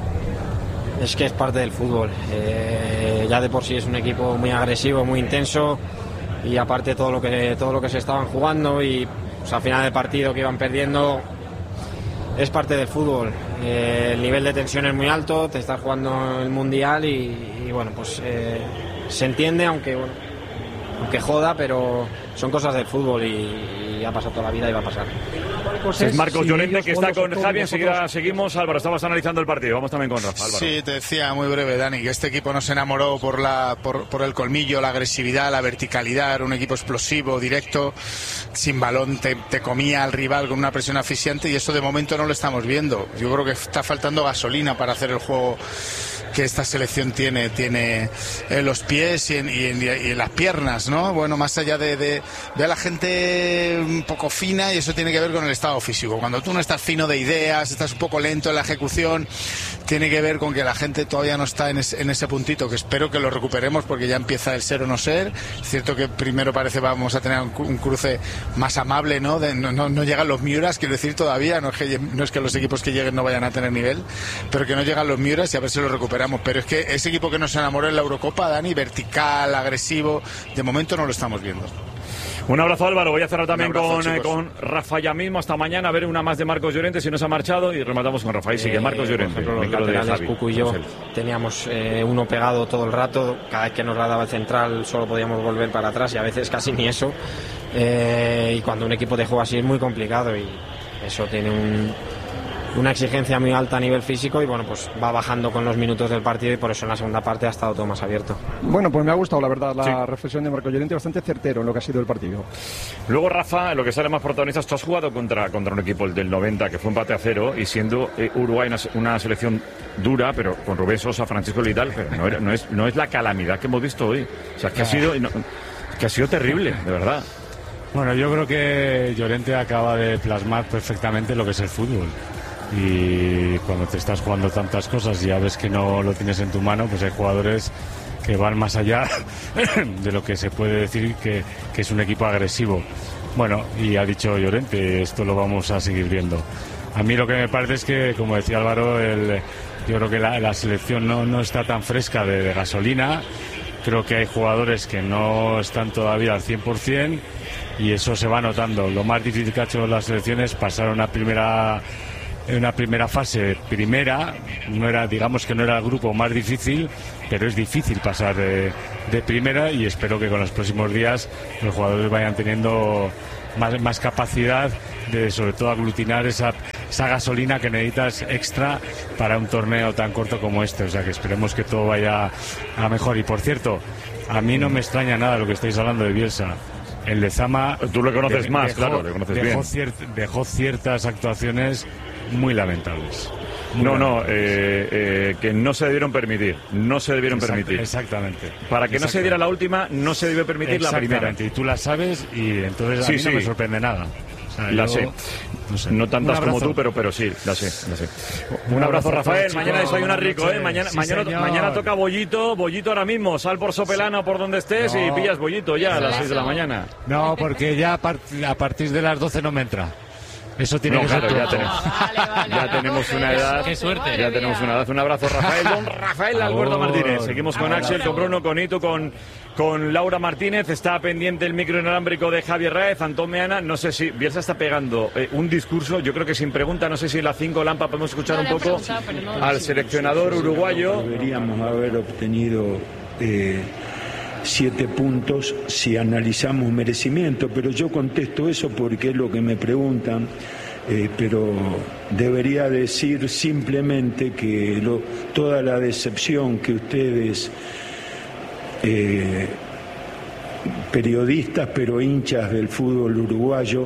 Es que es parte del fútbol. Ya de por sí es un equipo muy agresivo, muy intenso y aparte todo lo que se estaban jugando y pues, al final del partido que iban perdiendo. Es parte del fútbol, el nivel de tensión es muy alto, te estás jugando el Mundial y bueno, pues se entiende, aunque joda, pero son cosas del fútbol y ha pasado toda la vida y va a pasar. Es Marcos Llorente, que está con Javi. Enseguida seguimos. Álvaro, estabas analizando el partido. Vamos también con Rafa. Álvaro. Sí, te decía muy breve, Dani, que este equipo nos enamoró por el colmillo, la agresividad, la verticalidad. Era un equipo explosivo, directo, sin balón, te comía al rival con una presión asfixiante y eso de momento no lo estamos viendo. Yo creo que está faltando gasolina para hacer el juego que esta selección tiene en los pies y en las piernas, ¿no? Bueno, más allá de a la gente un poco fina, y eso tiene que ver con el estado físico. Cuando tú no estás fino de ideas, estás un poco lento en la ejecución, tiene que ver con que la gente todavía no está en ese puntito, que espero que lo recuperemos porque ya empieza el ser o no ser. Es cierto que primero vamos a tener un cruce más amable, ¿no? No llegan los Miuras, quiero decir, todavía, no es que los equipos que lleguen no vayan a tener nivel, pero que no llegan los Miuras y a ver si lo recuperamos. Pero es que ese equipo que nos enamoró en la Eurocopa, Dani, vertical, agresivo, de momento no lo estamos viendo. Un abrazo, Álvaro. Voy a cerrar también con Rafa ya mismo. Hasta mañana. A ver una más de Marcos Llorente, si nos ha marchado. Y rematamos con Rafa. Y sigue Marcos Llorente. Por ejemplo, los laterales, Cucu y yo teníamos uno pegado todo el rato. Cada vez que nos la daba el central solo podíamos volver para atrás y a veces casi ni eso. Y cuando un equipo te juega así es muy complicado y eso tiene una exigencia muy alta a nivel físico y bueno, pues va bajando con los minutos del partido y por eso en la segunda parte ha estado todo más abierto. Bueno, pues me ha gustado la verdad la reflexión de Marcos Llorente, bastante certero en lo que ha sido el partido. Luego, Rafa, lo que sale más protagonistas, tú has jugado contra un equipo del 90 que fue empate a 0 y siendo Uruguay una selección dura, pero con Rubén Sosa, Francisco Lidal, pero no es la calamidad que hemos visto hoy. O sea, que ha sido terrible, de verdad. Bueno, yo creo que Llorente acaba de plasmar perfectamente lo que es el fútbol. y cuando te estás jugando tantas cosas y ya ves que no lo tienes en tu mano, pues hay jugadores que van más allá de lo que se puede decir que es un equipo agresivo. Bueno, y ha dicho Llorente, esto lo vamos a seguir viendo. A mí lo que me parece es que, como decía Álvaro, yo creo que la selección no está tan fresca de gasolina. Creo que hay jugadores que no están todavía al 100% y eso se va notando. Lo más difícil que ha hecho la selección es pasar una primera fase no era, digamos que no era el grupo más difícil, pero es difícil pasar de primera, y espero que con los próximos días los jugadores vayan teniendo más capacidad de, sobre todo, aglutinar esa gasolina que necesitas extra para un torneo tan corto como este. O sea que esperemos que todo vaya a mejor. Y por cierto, a mí no me extraña nada lo que estáis hablando de Bielsa. El Lezama, tú lo conoces más, claro, lo conoces bien. Dejó ciertas actuaciones muy lamentables. Que no se debieron permitir. Exactamente. Para que no se diera la última, no se debió permitir la primera. Y tú la sabes, y entonces a mí no me sorprende nada. O sea, la sé. No tantas como tú, pero sí, la sé. Un abrazo, Rafael. Mañana desayuna rico, ¿eh? Mañana toca bollito ahora mismo. Sal por Sopelana o por donde estés y pillas bollito ya a las 6 de la mañana. No, porque ya a partir de las 12 no me entra. Eso tiene que ser. Ya tenemos una edad. Qué suerte. Ya tenemos una edad. Un abrazo, Rafael. Don Rafael Alberto Martínez. Seguimos con Axel, con Bruno, con Itu, con Laura Martínez. Está pendiente el micro inalámbrico de Javier Raez, Antón Meana. No sé si Bielsa está pegando un discurso, yo creo que sin pregunta. No sé si en la 5 Lampa podemos escuchar un poco al seleccionador uruguayo. Deberíamos haber obtenido 7 puntos si analizamos merecimiento, pero yo contesto eso porque es lo que me preguntan, pero debería decir simplemente que toda la decepción que ustedes, periodistas pero hinchas del fútbol uruguayo,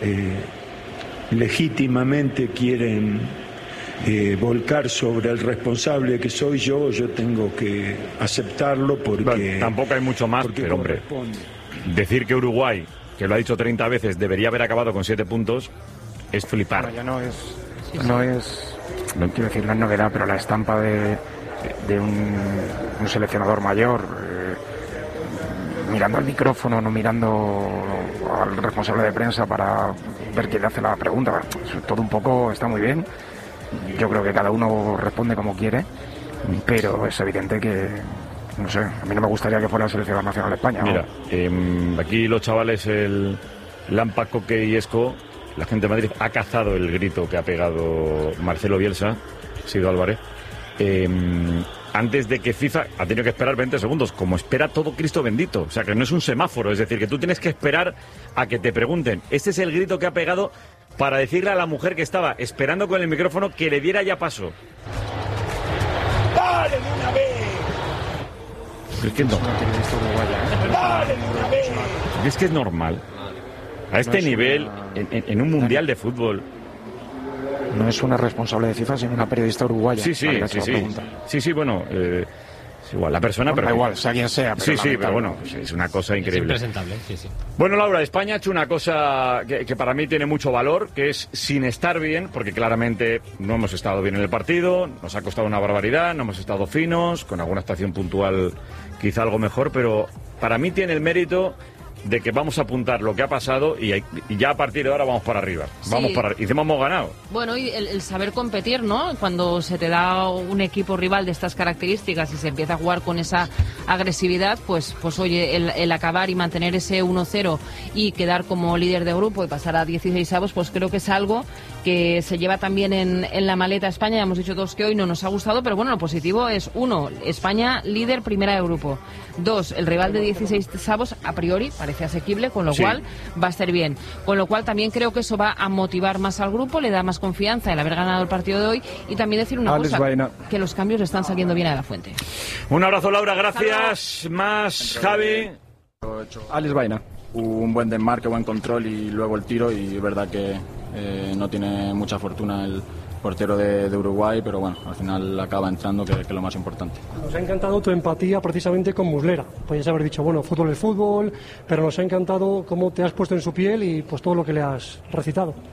legítimamente quieren volcar sobre el responsable que soy yo tengo que aceptarlo porque... Bueno, tampoco hay mucho más, pero hombre, decir que Uruguay, que lo ha dicho 30 veces, debería haber acabado con 7 puntos, es flipar. Bueno, ya no es, quiero decir, no es novedad, pero la estampa de un seleccionador mayor, mirando al micrófono, no mirando al responsable de prensa para ver quién le hace la pregunta, todo un poco está muy bien. Yo creo que cada uno responde como quiere, pero es evidente que, no sé, a mí no me gustaría que fuera el seleccionador nacional de España. Mira, aquí los chavales, el Lampa, Coque y Esco, la gente de Madrid ha cazado el grito que ha pegado Marcelo Bielsa, Sido Álvarez, antes de que FIFA ha tenido que esperar 20 segundos, como espera todo Cristo bendito. O sea, que no es un semáforo, es decir, que tú tienes que esperar a que te pregunten. Este es el grito que ha pegado para decirle a la mujer que estaba esperando con el micrófono que le diera ya paso. ¡Dale de una vez! Es que no. ¡Dale de una vez! Es que es normal. A este nivel, en un mundial de fútbol. No es una responsable de FIFA, sino una periodista uruguaya. Sí, bueno, es igual, la persona, pero da igual, sea quien sea. Pero pero bueno, es una cosa increíble. Es impresentable, sí. Bueno, Laura, España ha hecho una cosa que para mí tiene mucho valor, que es sin estar bien, porque claramente no hemos estado bien en el partido, nos ha costado una barbaridad, no hemos estado finos, con alguna actuación puntual quizá algo mejor, pero para mí tiene el mérito de que vamos a apuntar lo que ha pasado y ya a partir de ahora vamos para arriba. Sí. Y encima hemos ganado. Bueno, y el saber competir, ¿no? Cuando se te da un equipo rival de estas características y se empieza a jugar con esa agresividad, pues oye, el acabar y mantener ese 1-0 y quedar como líder de grupo y pasar a 16avos, pues creo que es algo que se lleva también en la maleta a España. Ya hemos dicho todos que hoy no nos ha gustado, pero bueno, lo positivo es, 1, España líder primera de grupo. 2, el rival de 16avos a priori parece asequible, con lo cual va a estar bien. Con lo cual también creo que eso va a motivar más al grupo, le da más confianza el haber ganado el partido de hoy y también decir una cosa, que los cambios están saliendo bien a la fuente. Un abrazo, Laura, gracias. Más, Javi. Alex Baena, un buen desmarque, buen control y luego el tiro, y es verdad que no tiene mucha fortuna el portero de Uruguay, pero bueno, al final acaba entrando, que es lo más importante. Nos ha encantado tu empatía precisamente con Muslera. Podrías haber dicho, bueno, fútbol es fútbol, pero nos ha encantado cómo te has puesto en su piel y pues todo lo que le has recitado.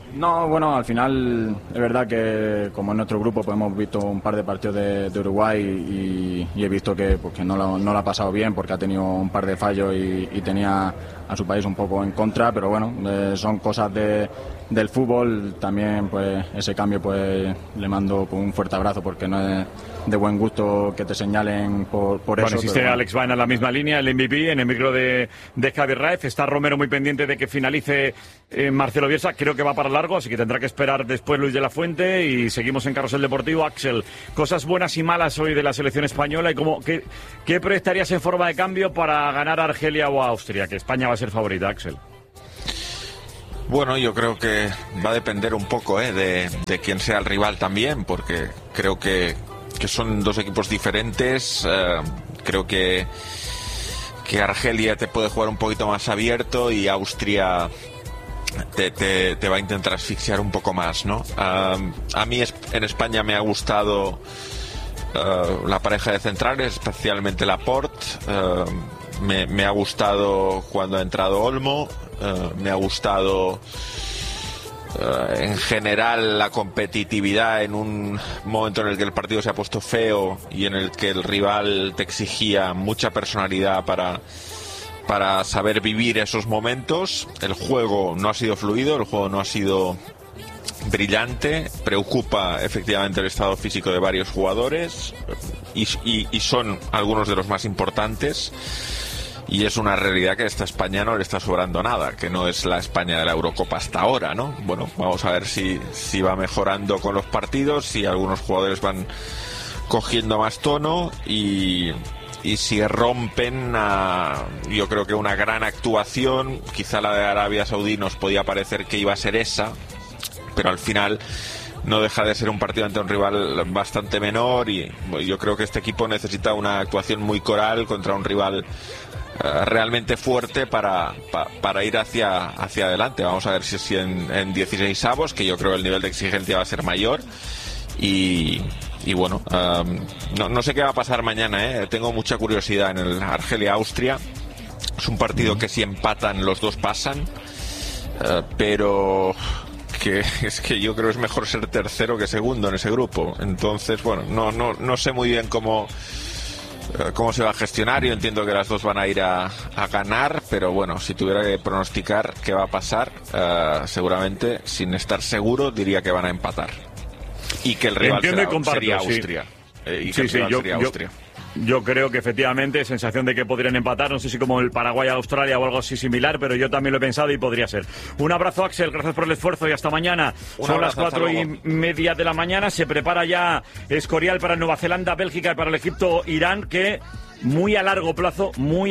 No, bueno, al final es verdad que como en nuestro grupo pues hemos visto un par de partidos de Uruguay y he visto que, pues, que no lo ha pasado bien porque ha tenido un par de fallos y tenía a su país un poco en contra, pero bueno, son cosas del fútbol. También pues ese cambio pues le mando pues, un fuerte abrazo porque no es de buen gusto que te señalen por eso. Existe pero, Alex Baena en la misma línea, el MVP, en el micro de Javier Raez. Está Romero muy pendiente de que finalice Marcelo Bielsa. Creo que va para largo, así que tendrá que esperar después Luis de la Fuente y seguimos en Carrusel Deportivo. Axel, cosas buenas y malas hoy de la selección española y ¿qué proyectarías en forma de cambio para ganar a Argelia o a Austria? Que España va a ser favorita, Axel. Bueno, yo creo que va a depender un poco de quién sea el rival también, porque creo que son dos equipos diferentes. Creo que Argelia te puede jugar un poquito más abierto y Austria te va a intentar asfixiar un poco más, ¿no? A mí en España me ha gustado la pareja de centrales, especialmente Laporte. Me ha gustado cuando ha entrado Olmo. Me ha gustado en general la competitividad en un momento en el que el partido se ha puesto feo y en el que el rival te exigía mucha personalidad para saber vivir esos momentos. El juego no ha sido fluido, el juego no ha sido brillante. Preocupa efectivamente el estado físico de varios jugadores y son algunos de los más importantes. Y es una realidad que a esta España no le está sobrando nada, que no es la España de la Eurocopa hasta ahora, ¿no? Bueno, vamos a ver si va mejorando con los partidos, si algunos jugadores van cogiendo más tono y si rompen yo creo que una gran actuación, quizá la de Arabia Saudí nos podía parecer que iba a ser esa, pero al final no deja de ser un partido ante un rival bastante menor y yo creo que este equipo necesita una actuación muy coral contra un rival realmente fuerte para ir hacia adelante. Vamos a ver si en 16avos, que yo creo que el nivel de exigencia va a ser mayor y bueno, no sé qué va a pasar mañana, tengo mucha curiosidad en el Argelia-Austria. Es un partido que si empatan los dos pasan, pero es que yo creo que es mejor ser tercero que segundo en ese grupo. Entonces, bueno, no sé muy bien cómo se va a gestionar. Yo entiendo que las dos van a ir a ganar, pero bueno, si tuviera que pronosticar qué va a pasar, seguramente, sin estar seguro, diría que van a empatar y que el rival sería Austria. Yo creo que efectivamente, sensación de que podrían empatar, no sé si como el Paraguay-Australia o algo así similar, pero yo también lo he pensado y podría ser. Un abrazo, Axel, gracias por el esfuerzo y hasta mañana. Son las 4:30 de la mañana, se prepara ya Escorial para Nueva Zelanda, Bélgica y para el Egipto-Irán, que muy a largo plazo,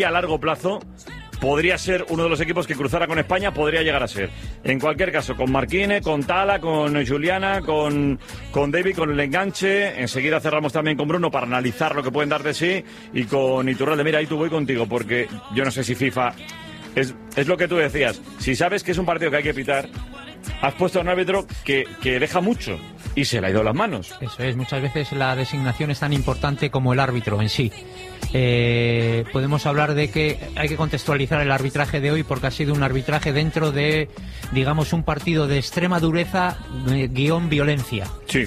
podría ser uno de los equipos que cruzara con España, podría llegar a ser. En cualquier caso, con Marquine, con Tala, con Juliana, con David, con el enganche. Enseguida cerramos también con Bruno para analizar lo que pueden dar de sí. Y con Iturralde, mira, ahí tú voy contigo, porque yo no sé si FIFA... Es lo que tú decías. Si sabes que es un partido que hay que pitar, has puesto a un árbitro que deja mucho y se le ha ido las manos. Eso es, muchas veces la designación es tan importante como el árbitro en sí. Podemos hablar de que hay que contextualizar el arbitraje de hoy porque ha sido un arbitraje dentro de, digamos, un partido de extrema dureza guión violencia. Sí.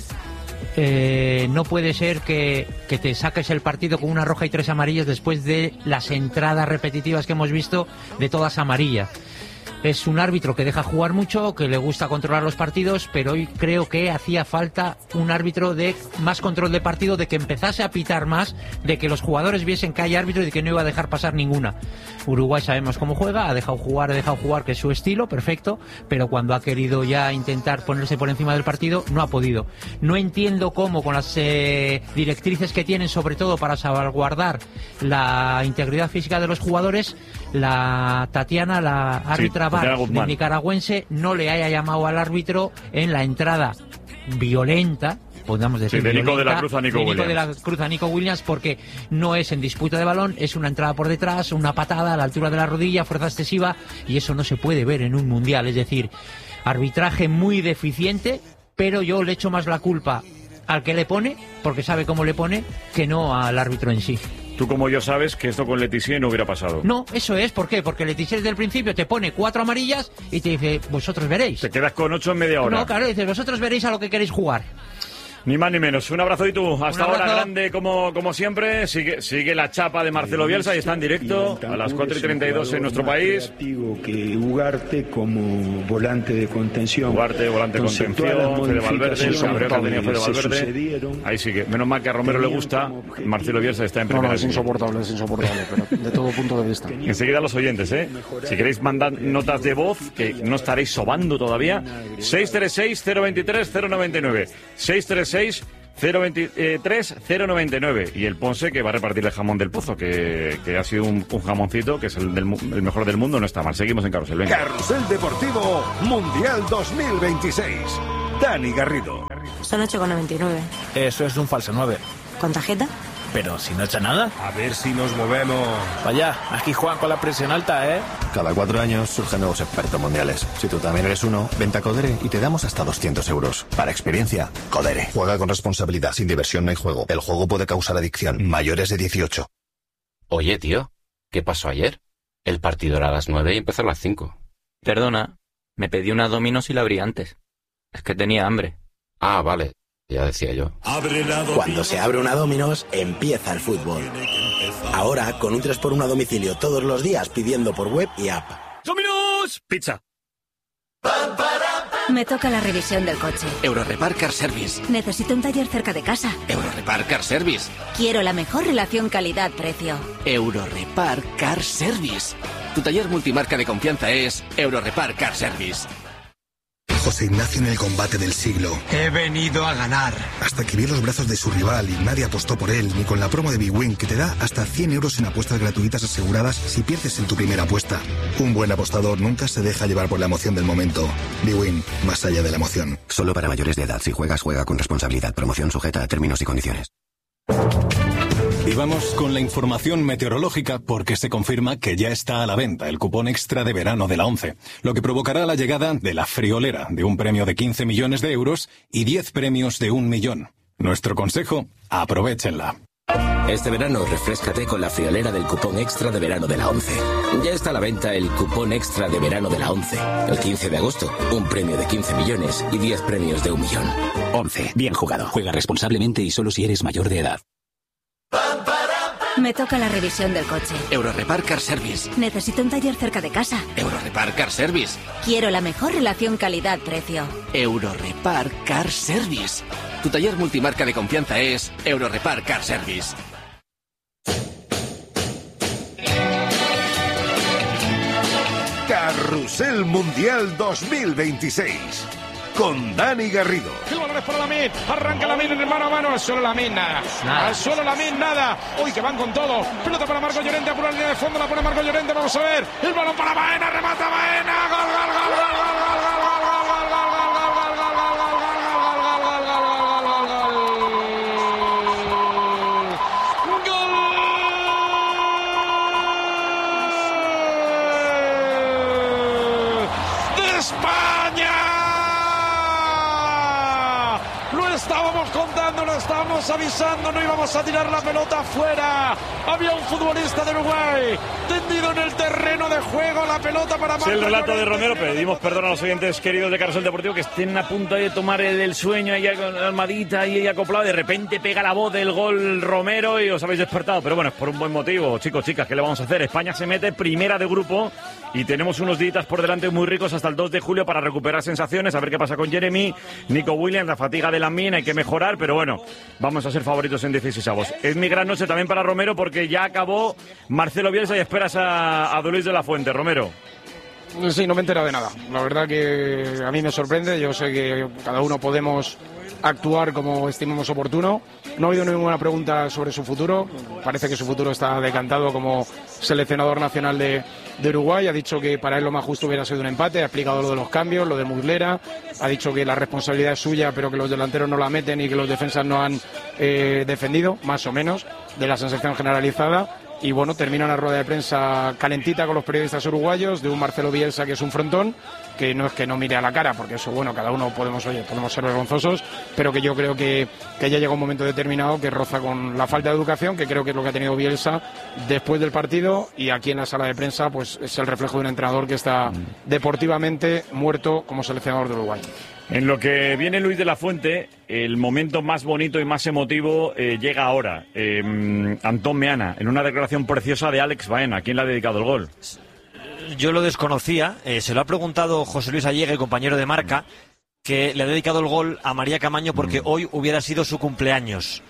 No puede ser que te saques el partido con una roja y 3 amarillas después de las entradas repetitivas que hemos visto de todas amarillas. Es un árbitro que deja jugar mucho, que le gusta controlar los partidos, pero hoy creo que hacía falta un árbitro de más control de partido, de que empezase a pitar más, de que los jugadores viesen que hay árbitro y de que no iba a dejar pasar ninguna. Uruguay sabemos cómo juega, ha dejado jugar, que es su estilo, perfecto, pero cuando ha querido ya intentar ponerse por encima del partido, no ha podido. No entiendo cómo, con las directrices que tienen, sobre todo para salvaguardar la integridad física de los jugadores, la Tatiana, la árbitra de nicaragüense, no le haya llamado al árbitro en la entrada violenta, podemos decir, de Nico de la Cruz a Nico Williams, porque no es en disputa de balón, es una entrada por detrás, una patada a la altura de la rodilla, fuerza excesiva, y eso no se puede ver en un mundial. Es decir, arbitraje muy deficiente, pero yo le echo más la culpa al que le pone, porque sabe cómo le pone, que no al árbitro en sí. tú como yo sabes que esto con Letizier no hubiera pasado. No, eso es, ¿por qué? Porque Letizier desde el principio te pone 4 amarillas y te dice, vosotros veréis. Te quedas con 8 en media hora. No, claro, dices, vosotros veréis a lo que queréis jugar. Ni más ni menos. Un abrazo y tú. Hasta ahora, grande como siempre. Sigue la chapa de Marcelo Bielsa y está en directo a las 4:32 en nuestro país. Que Ugarte como volante de contención. Ugarte, volante de contención. Fede Valverde, el sombrero que tenía Fede Valverde. Ahí sigue. Menos mal que a Romero le gusta. Marcelo Bielsa está en primera. No, es insoportable, pero de todo punto de vista. Enseguida los oyentes, Si queréis mandar notas de voz, que no estaréis sobando todavía, 636-023-099. 636-023-099. Y el Ponce, que va a repartir el jamón del Pozo, que ha sido un jamoncito, que es el mejor del mundo, no está mal. Seguimos en Carrusel. Venga. Carrusel Deportivo Mundial 2026. Dani Garrido. Son 8,99. Eso es un falso 9. ¿Con tarjeta? Pero si no echa nada. A ver si nos movemos. Vaya, aquí juegan con la presión alta, ¿eh? Cada 4 años surgen nuevos expertos mundiales. Si tú también eres uno, vente a Codere y te damos hasta 200 euros. Para experiencia, Codere. Juega con responsabilidad. Sin diversión no hay juego. El juego puede causar adicción. Mayores de 18. Oye, tío, ¿qué pasó ayer? El partido era a las 9 y empezó a las 5. Perdona, me pedí una Domino's y la abrí antes. Es que tenía hambre. Ah, vale. Ya decía yo. Cuando se abre una Domino's, empieza el fútbol. Ahora, con un 3x1 a domicilio todos los días pidiendo por web y app. ¡Domino's! Pizza. Me toca la revisión del coche. Eurorepar Car Service. Necesito un taller cerca de casa. Eurorepar Car Service. Quiero la mejor relación calidad-precio. Eurorepar Car Service. Tu taller multimarca de confianza es Eurorepar Car Service. José Ignacio en el combate del siglo. He venido a ganar. Hasta que vio los brazos de su rival y nadie apostó por él, ni con la promo de Big Win, que te da hasta 100 euros en apuestas gratuitas aseguradas si pierdes en tu primera apuesta. Un buen apostador nunca se deja llevar por la emoción del momento. Big Win, más allá de la emoción. Solo para mayores de edad. Si juegas, juega con responsabilidad. Promoción sujeta a términos y condiciones. Y vamos con la información meteorológica porque se confirma que ya está a la venta el cupón extra de verano de la ONCE, lo que provocará la llegada de la friolera de un premio de 15 millones de euros y 10 premios de 1 millón. Nuestro consejo, aprovéchenla. Este verano refréscate con la friolera del cupón extra de verano de la ONCE. Ya está a la venta el cupón extra de verano de la ONCE. El 15 de agosto, un premio de 15 millones y 10 premios de 1 millón. ONCE, bien jugado. Juega responsablemente y solo si eres mayor de edad. Me toca la revisión del coche. Eurorepar Car Service. Necesito un taller cerca de casa. Eurorepar Car Service. Quiero la mejor relación calidad-precio. Eurorepar Car Service. Tu taller multimarca de confianza es Eurorepar Car Service. Carrusel Mundial 2026. Con Dani Garrido. El balón es para Lamine. Arranca Lamine en el mano a mano. Al suelo Lamine, nada. Al suelo Lamine, nada. Uy, que van con todo. Pelota para Marco Llorente. Apura la línea de fondo. La pone Marco Llorente. Vamos a ver. El balón para Baena. Remata Baena. Gol, gol, gol, gol, gol, gol, gol, gol, estábamos avisando, no íbamos a tirar la pelota afuera. Había un futbolista de Uruguay tendido en el terreno de juego, la pelota para Marco. Sí, el relato de Romero. Pedimos perdón a los oyentes queridos de Carrusel Deportivo que estén a punto de tomar el sueño ahí con la almadita ahí acoplado. De repente pega la voz del gol Romero y os habéis despertado. Pero bueno, es por un buen motivo, chicos, chicas, ¿qué le vamos a hacer? España se mete primera de grupo y tenemos unos días por delante muy ricos hasta el 2 de julio para recuperar sensaciones, a ver qué pasa con Jeremy, Nico Williams, la fatiga de Lamine, hay que mejorar, pero bueno, vamos a ser favoritos en 16avos. Es mi gran noche también para Romero porque ya acabó Marcelo Bielsa y esperas a Luis de la Fuente. Romero. Sí, no me he enterado de nada. La verdad que a mí me sorprende. Yo sé que cada uno podemos actuar como estimemos oportuno. No ha habido ninguna pregunta sobre su futuro. Parece que su futuro está decantado como seleccionador nacional de Uruguay. Ha dicho que para él lo más justo hubiera sido un empate. Ha explicado lo de los cambios, lo de Muslera. Ha dicho que la responsabilidad es suya, pero que los delanteros no la meten y que los defensas no han defendido, más o menos, de la sensación generalizada. y bueno, termina una rueda de prensa calentita con los periodistas uruguayos de un Marcelo Bielsa que es un frontón, que no es que no mire a la cara, porque eso, bueno, cada uno podemos ser vergonzosos, pero que yo creo que ya llega un momento determinado que roza con la falta de educación, que creo que es lo que ha tenido Bielsa después del partido, y aquí en la sala de prensa pues es el reflejo de un entrenador que está deportivamente muerto como seleccionador de Uruguay. En lo que viene Luis de la Fuente, el momento más bonito y más emotivo llega ahora. Antón Meana, en una declaración preciosa de Alex Baena. ¿Quién le ha dedicado el gol? Yo lo desconocía, se lo ha preguntado José Luis Allegue, compañero de Marca, que le ha dedicado el gol a María Camaño porque hoy hubiera sido su cumpleaños.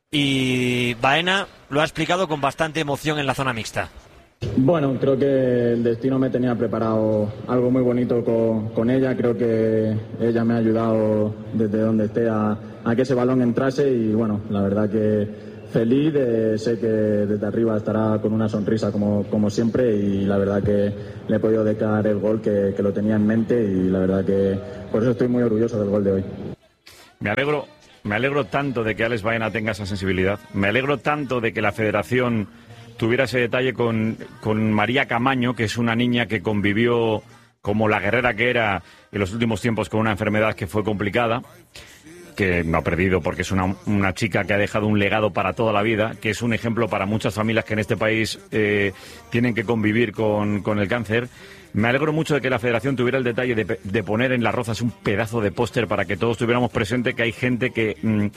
Y Baena lo ha explicado con bastante emoción en la zona mixta. Bueno, creo que el destino me tenía preparado algo muy bonito con ella. Creo que ella me ha ayudado desde donde esté a que ese balón entrase y bueno, la verdad que feliz, sé que desde arriba estará con una sonrisa como siempre y la verdad que le he podido dedicar el gol que lo tenía en mente y la verdad que por eso estoy muy orgulloso del gol de hoy. Me alegro tanto de que Alex Baena tenga esa sensibilidad, me alegro tanto de que la Federación tuviera ese detalle con María Camaño, que es una niña que convivió como la guerrera que era en los últimos tiempos con una enfermedad que fue complicada, que no ha perdido porque es una chica que ha dejado un legado para toda la vida, que es un ejemplo para muchas familias que en este país tienen que convivir con el cáncer. Me alegro mucho de que la Federación tuviera el detalle de poner en Las Rozas un pedazo de póster para que todos tuviéramos presente que hay gente que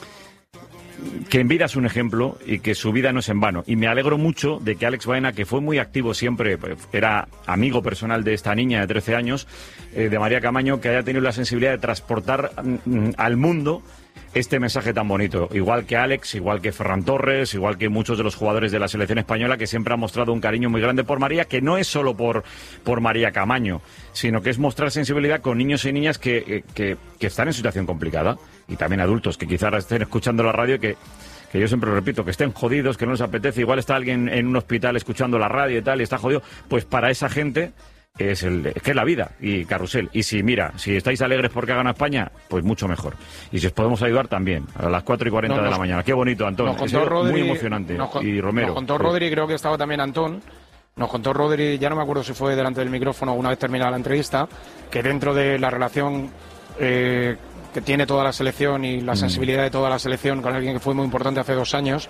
en vida es un ejemplo y que su vida no es en vano. Y me alegro mucho de que Alex Baena, que fue muy activo siempre, era amigo personal de esta niña de 13 años, de María Camaño, que haya tenido la sensibilidad de transportar al mundo este mensaje tan bonito. Igual que Alex, igual que Ferran Torres, igual que muchos de los jugadores de la selección española que siempre han mostrado un cariño muy grande por María, que no es solo por María Camaño, sino que es mostrar sensibilidad con niños y niñas que están en situación complicada, y también adultos que quizás estén escuchando la radio y que yo siempre repito, que estén jodidos, que no les apetece. Igual está alguien en un hospital escuchando la radio y tal y está jodido. Pues para esa gente es que es la vida y carrusel. Y si estáis alegres porque ha ganado España, pues mucho mejor. Y si os podemos ayudar también, a las 4:40 de la mañana. Qué bonito, Antón. Nos contó Rodri, muy emocionante. Y Romero. Nos contó Rodri, creo que estaba también Antón. Nos contó Rodri, ya no me acuerdo si fue delante del micrófono una vez terminada la entrevista, que dentro de la relación que tiene toda la selección y la sensibilidad de toda la selección con alguien que fue muy importante hace 2 años,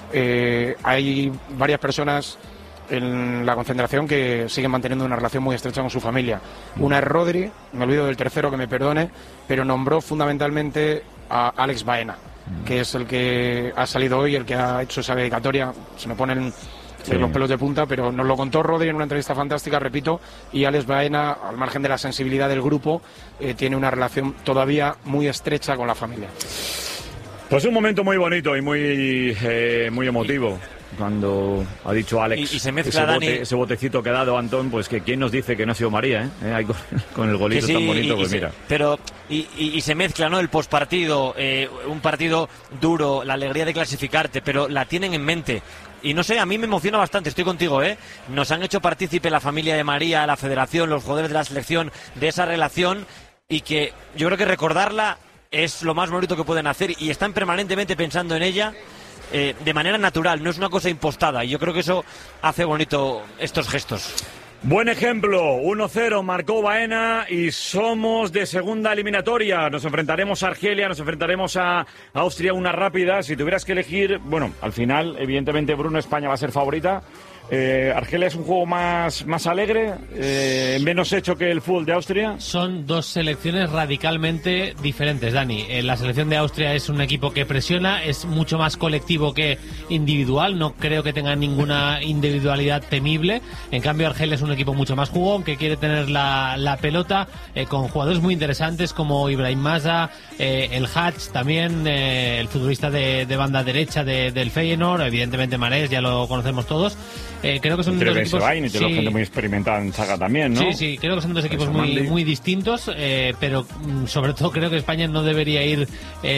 hay varias personas en la concentración que siguen manteniendo una relación muy estrecha con su familia. Una es Rodri, me olvido del tercero, que me perdone, pero nombró fundamentalmente a Alex Baena, que es el que ha salido hoy, el que ha hecho esa dedicatoria. Se me ponen los pelos de punta, pero nos lo contó Rodri en una entrevista fantástica, repito, y Alex Baena, al margen de la sensibilidad del grupo, tiene una relación todavía muy estrecha con la familia. Pues un momento muy bonito y muy emotivo. Cuando ha dicho Alex y se mezcla, ese botecito que ha dado Antón, pues que quién nos dice que no ha sido María, Ahí con el golito tan bonito, pues mira. Pero se mezcla, ¿no? El postpartido, un partido duro, la alegría de clasificarte, pero la tienen en mente. Y no sé, a mí me emociona bastante, estoy contigo, Nos han hecho partícipe la familia de María, la federación, los jugadores de la selección, de esa relación, y que yo creo que recordarla es lo más bonito que pueden hacer, y están permanentemente pensando en ella de manera natural, no es una cosa impostada, y yo creo que eso hace bonito estos gestos. Buen ejemplo, 1-0 marcó Baena y somos de segunda eliminatoria. Nos enfrentaremos a Argelia, nos enfrentaremos a Austria, una rápida. Si tuvieras que elegir, bueno, al final, evidentemente, Bruno, España va a ser favorita. Argelia es un juego más alegre, menos hecho que el fútbol de Austria. Son dos selecciones radicalmente diferentes, Dani. La selección de Austria es un equipo que presiona, es mucho más colectivo que individual, no creo que tenga ninguna individualidad temible. En cambio, Argelia es un equipo mucho más jugón, que quiere tener la pelota, con jugadores muy interesantes como Ibrahim Massa, el Hatch también, el futbolista de banda derecha del Feyenoord, evidentemente Marés, ya lo conocemos todos. Creo que son dos equipos... y gente muy experimentada en Saga también, ¿no? Sí, creo que son dos equipos muy distintos, pero sobre todo creo que España no debería ir...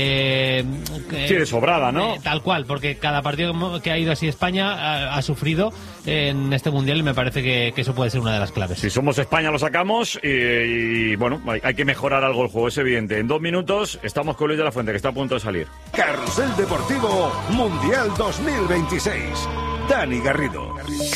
de sobrada, ¿no? Tal cual, porque cada partido que ha ido así España ha sufrido en este Mundial, y me parece que eso puede ser una de las claves. Si somos España lo sacamos y bueno, hay que mejorar algo el juego, es evidente. En 2 minutos estamos con Luis de la Fuente, que está a punto de salir. Carrusel Deportivo Mundial 2026. Dani Garrido.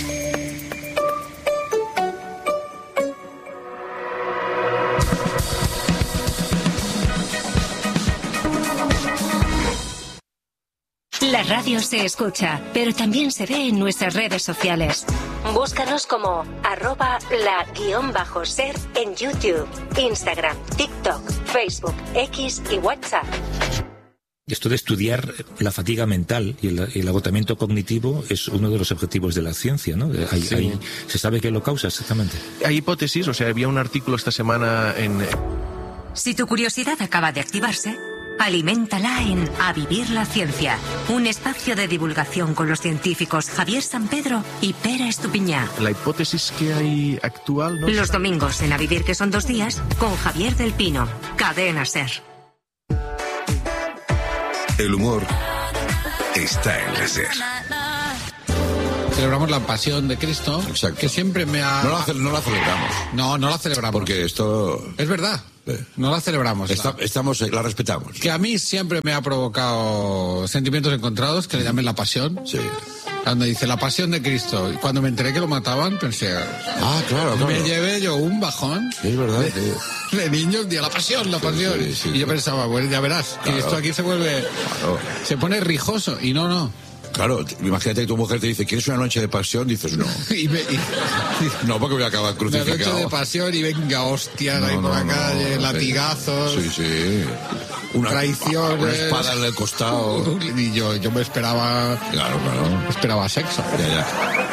La radio se escucha, pero también se ve en nuestras redes sociales. Búscanos como @la_ser en YouTube, Instagram, TikTok, Facebook, X y WhatsApp. Esto de estudiar la fatiga mental y el agotamiento cognitivo es uno de los objetivos de la ciencia, ¿no? ¿Se sabe qué lo causa exactamente? Hay hipótesis, o sea, había un artículo esta semana en... Si tu curiosidad acaba de activarse, aliméntala en A Vivir la Ciencia, un espacio de divulgación con los científicos Javier Sampedro y Pere Estupiñá. La hipótesis que hay actual, ¿no? Los domingos en A Vivir, que son 2 días, con Javier del Pino, Cadena SER. El humor está en la SER. Celebramos la Pasión de Cristo. Exacto. Que siempre me ha... No la celebramos. No la celebramos. Porque esto... Es verdad. No la celebramos. La respetamos. Que a mí siempre me ha provocado sentimientos encontrados, que le llamen la Pasión. Sí. Cuando dice la Pasión de Cristo, y cuando me enteré que lo mataban, pensé... claro. Me llevé yo un bajón. Sí, es verdad. De niños, la Pasión. Sí. Y yo pensaba, bueno, ya verás, que esto aquí se vuelve... Claro. Se pone rijoso, y no. Claro, imagínate que tu mujer te dice, ¿quieres una noche de pasión? Dices, no. No, porque voy a acabar crucificado. Una noche de pasión y venga, hostias ahí por la calle, latigazos. Sí. Traiciones. Una espada en el costado. Y yo me esperaba... Claro. Esperaba sexo. Ya.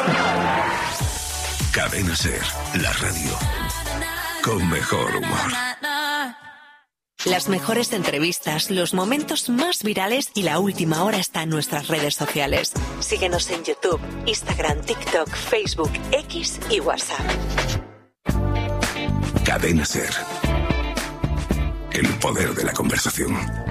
Cadena SER, la radio con mejor humor. Las mejores entrevistas, los momentos más virales y la última hora está en nuestras redes sociales. Síguenos en YouTube, Instagram, TikTok, Facebook, X y WhatsApp. Cadena SER. El poder de la conversación.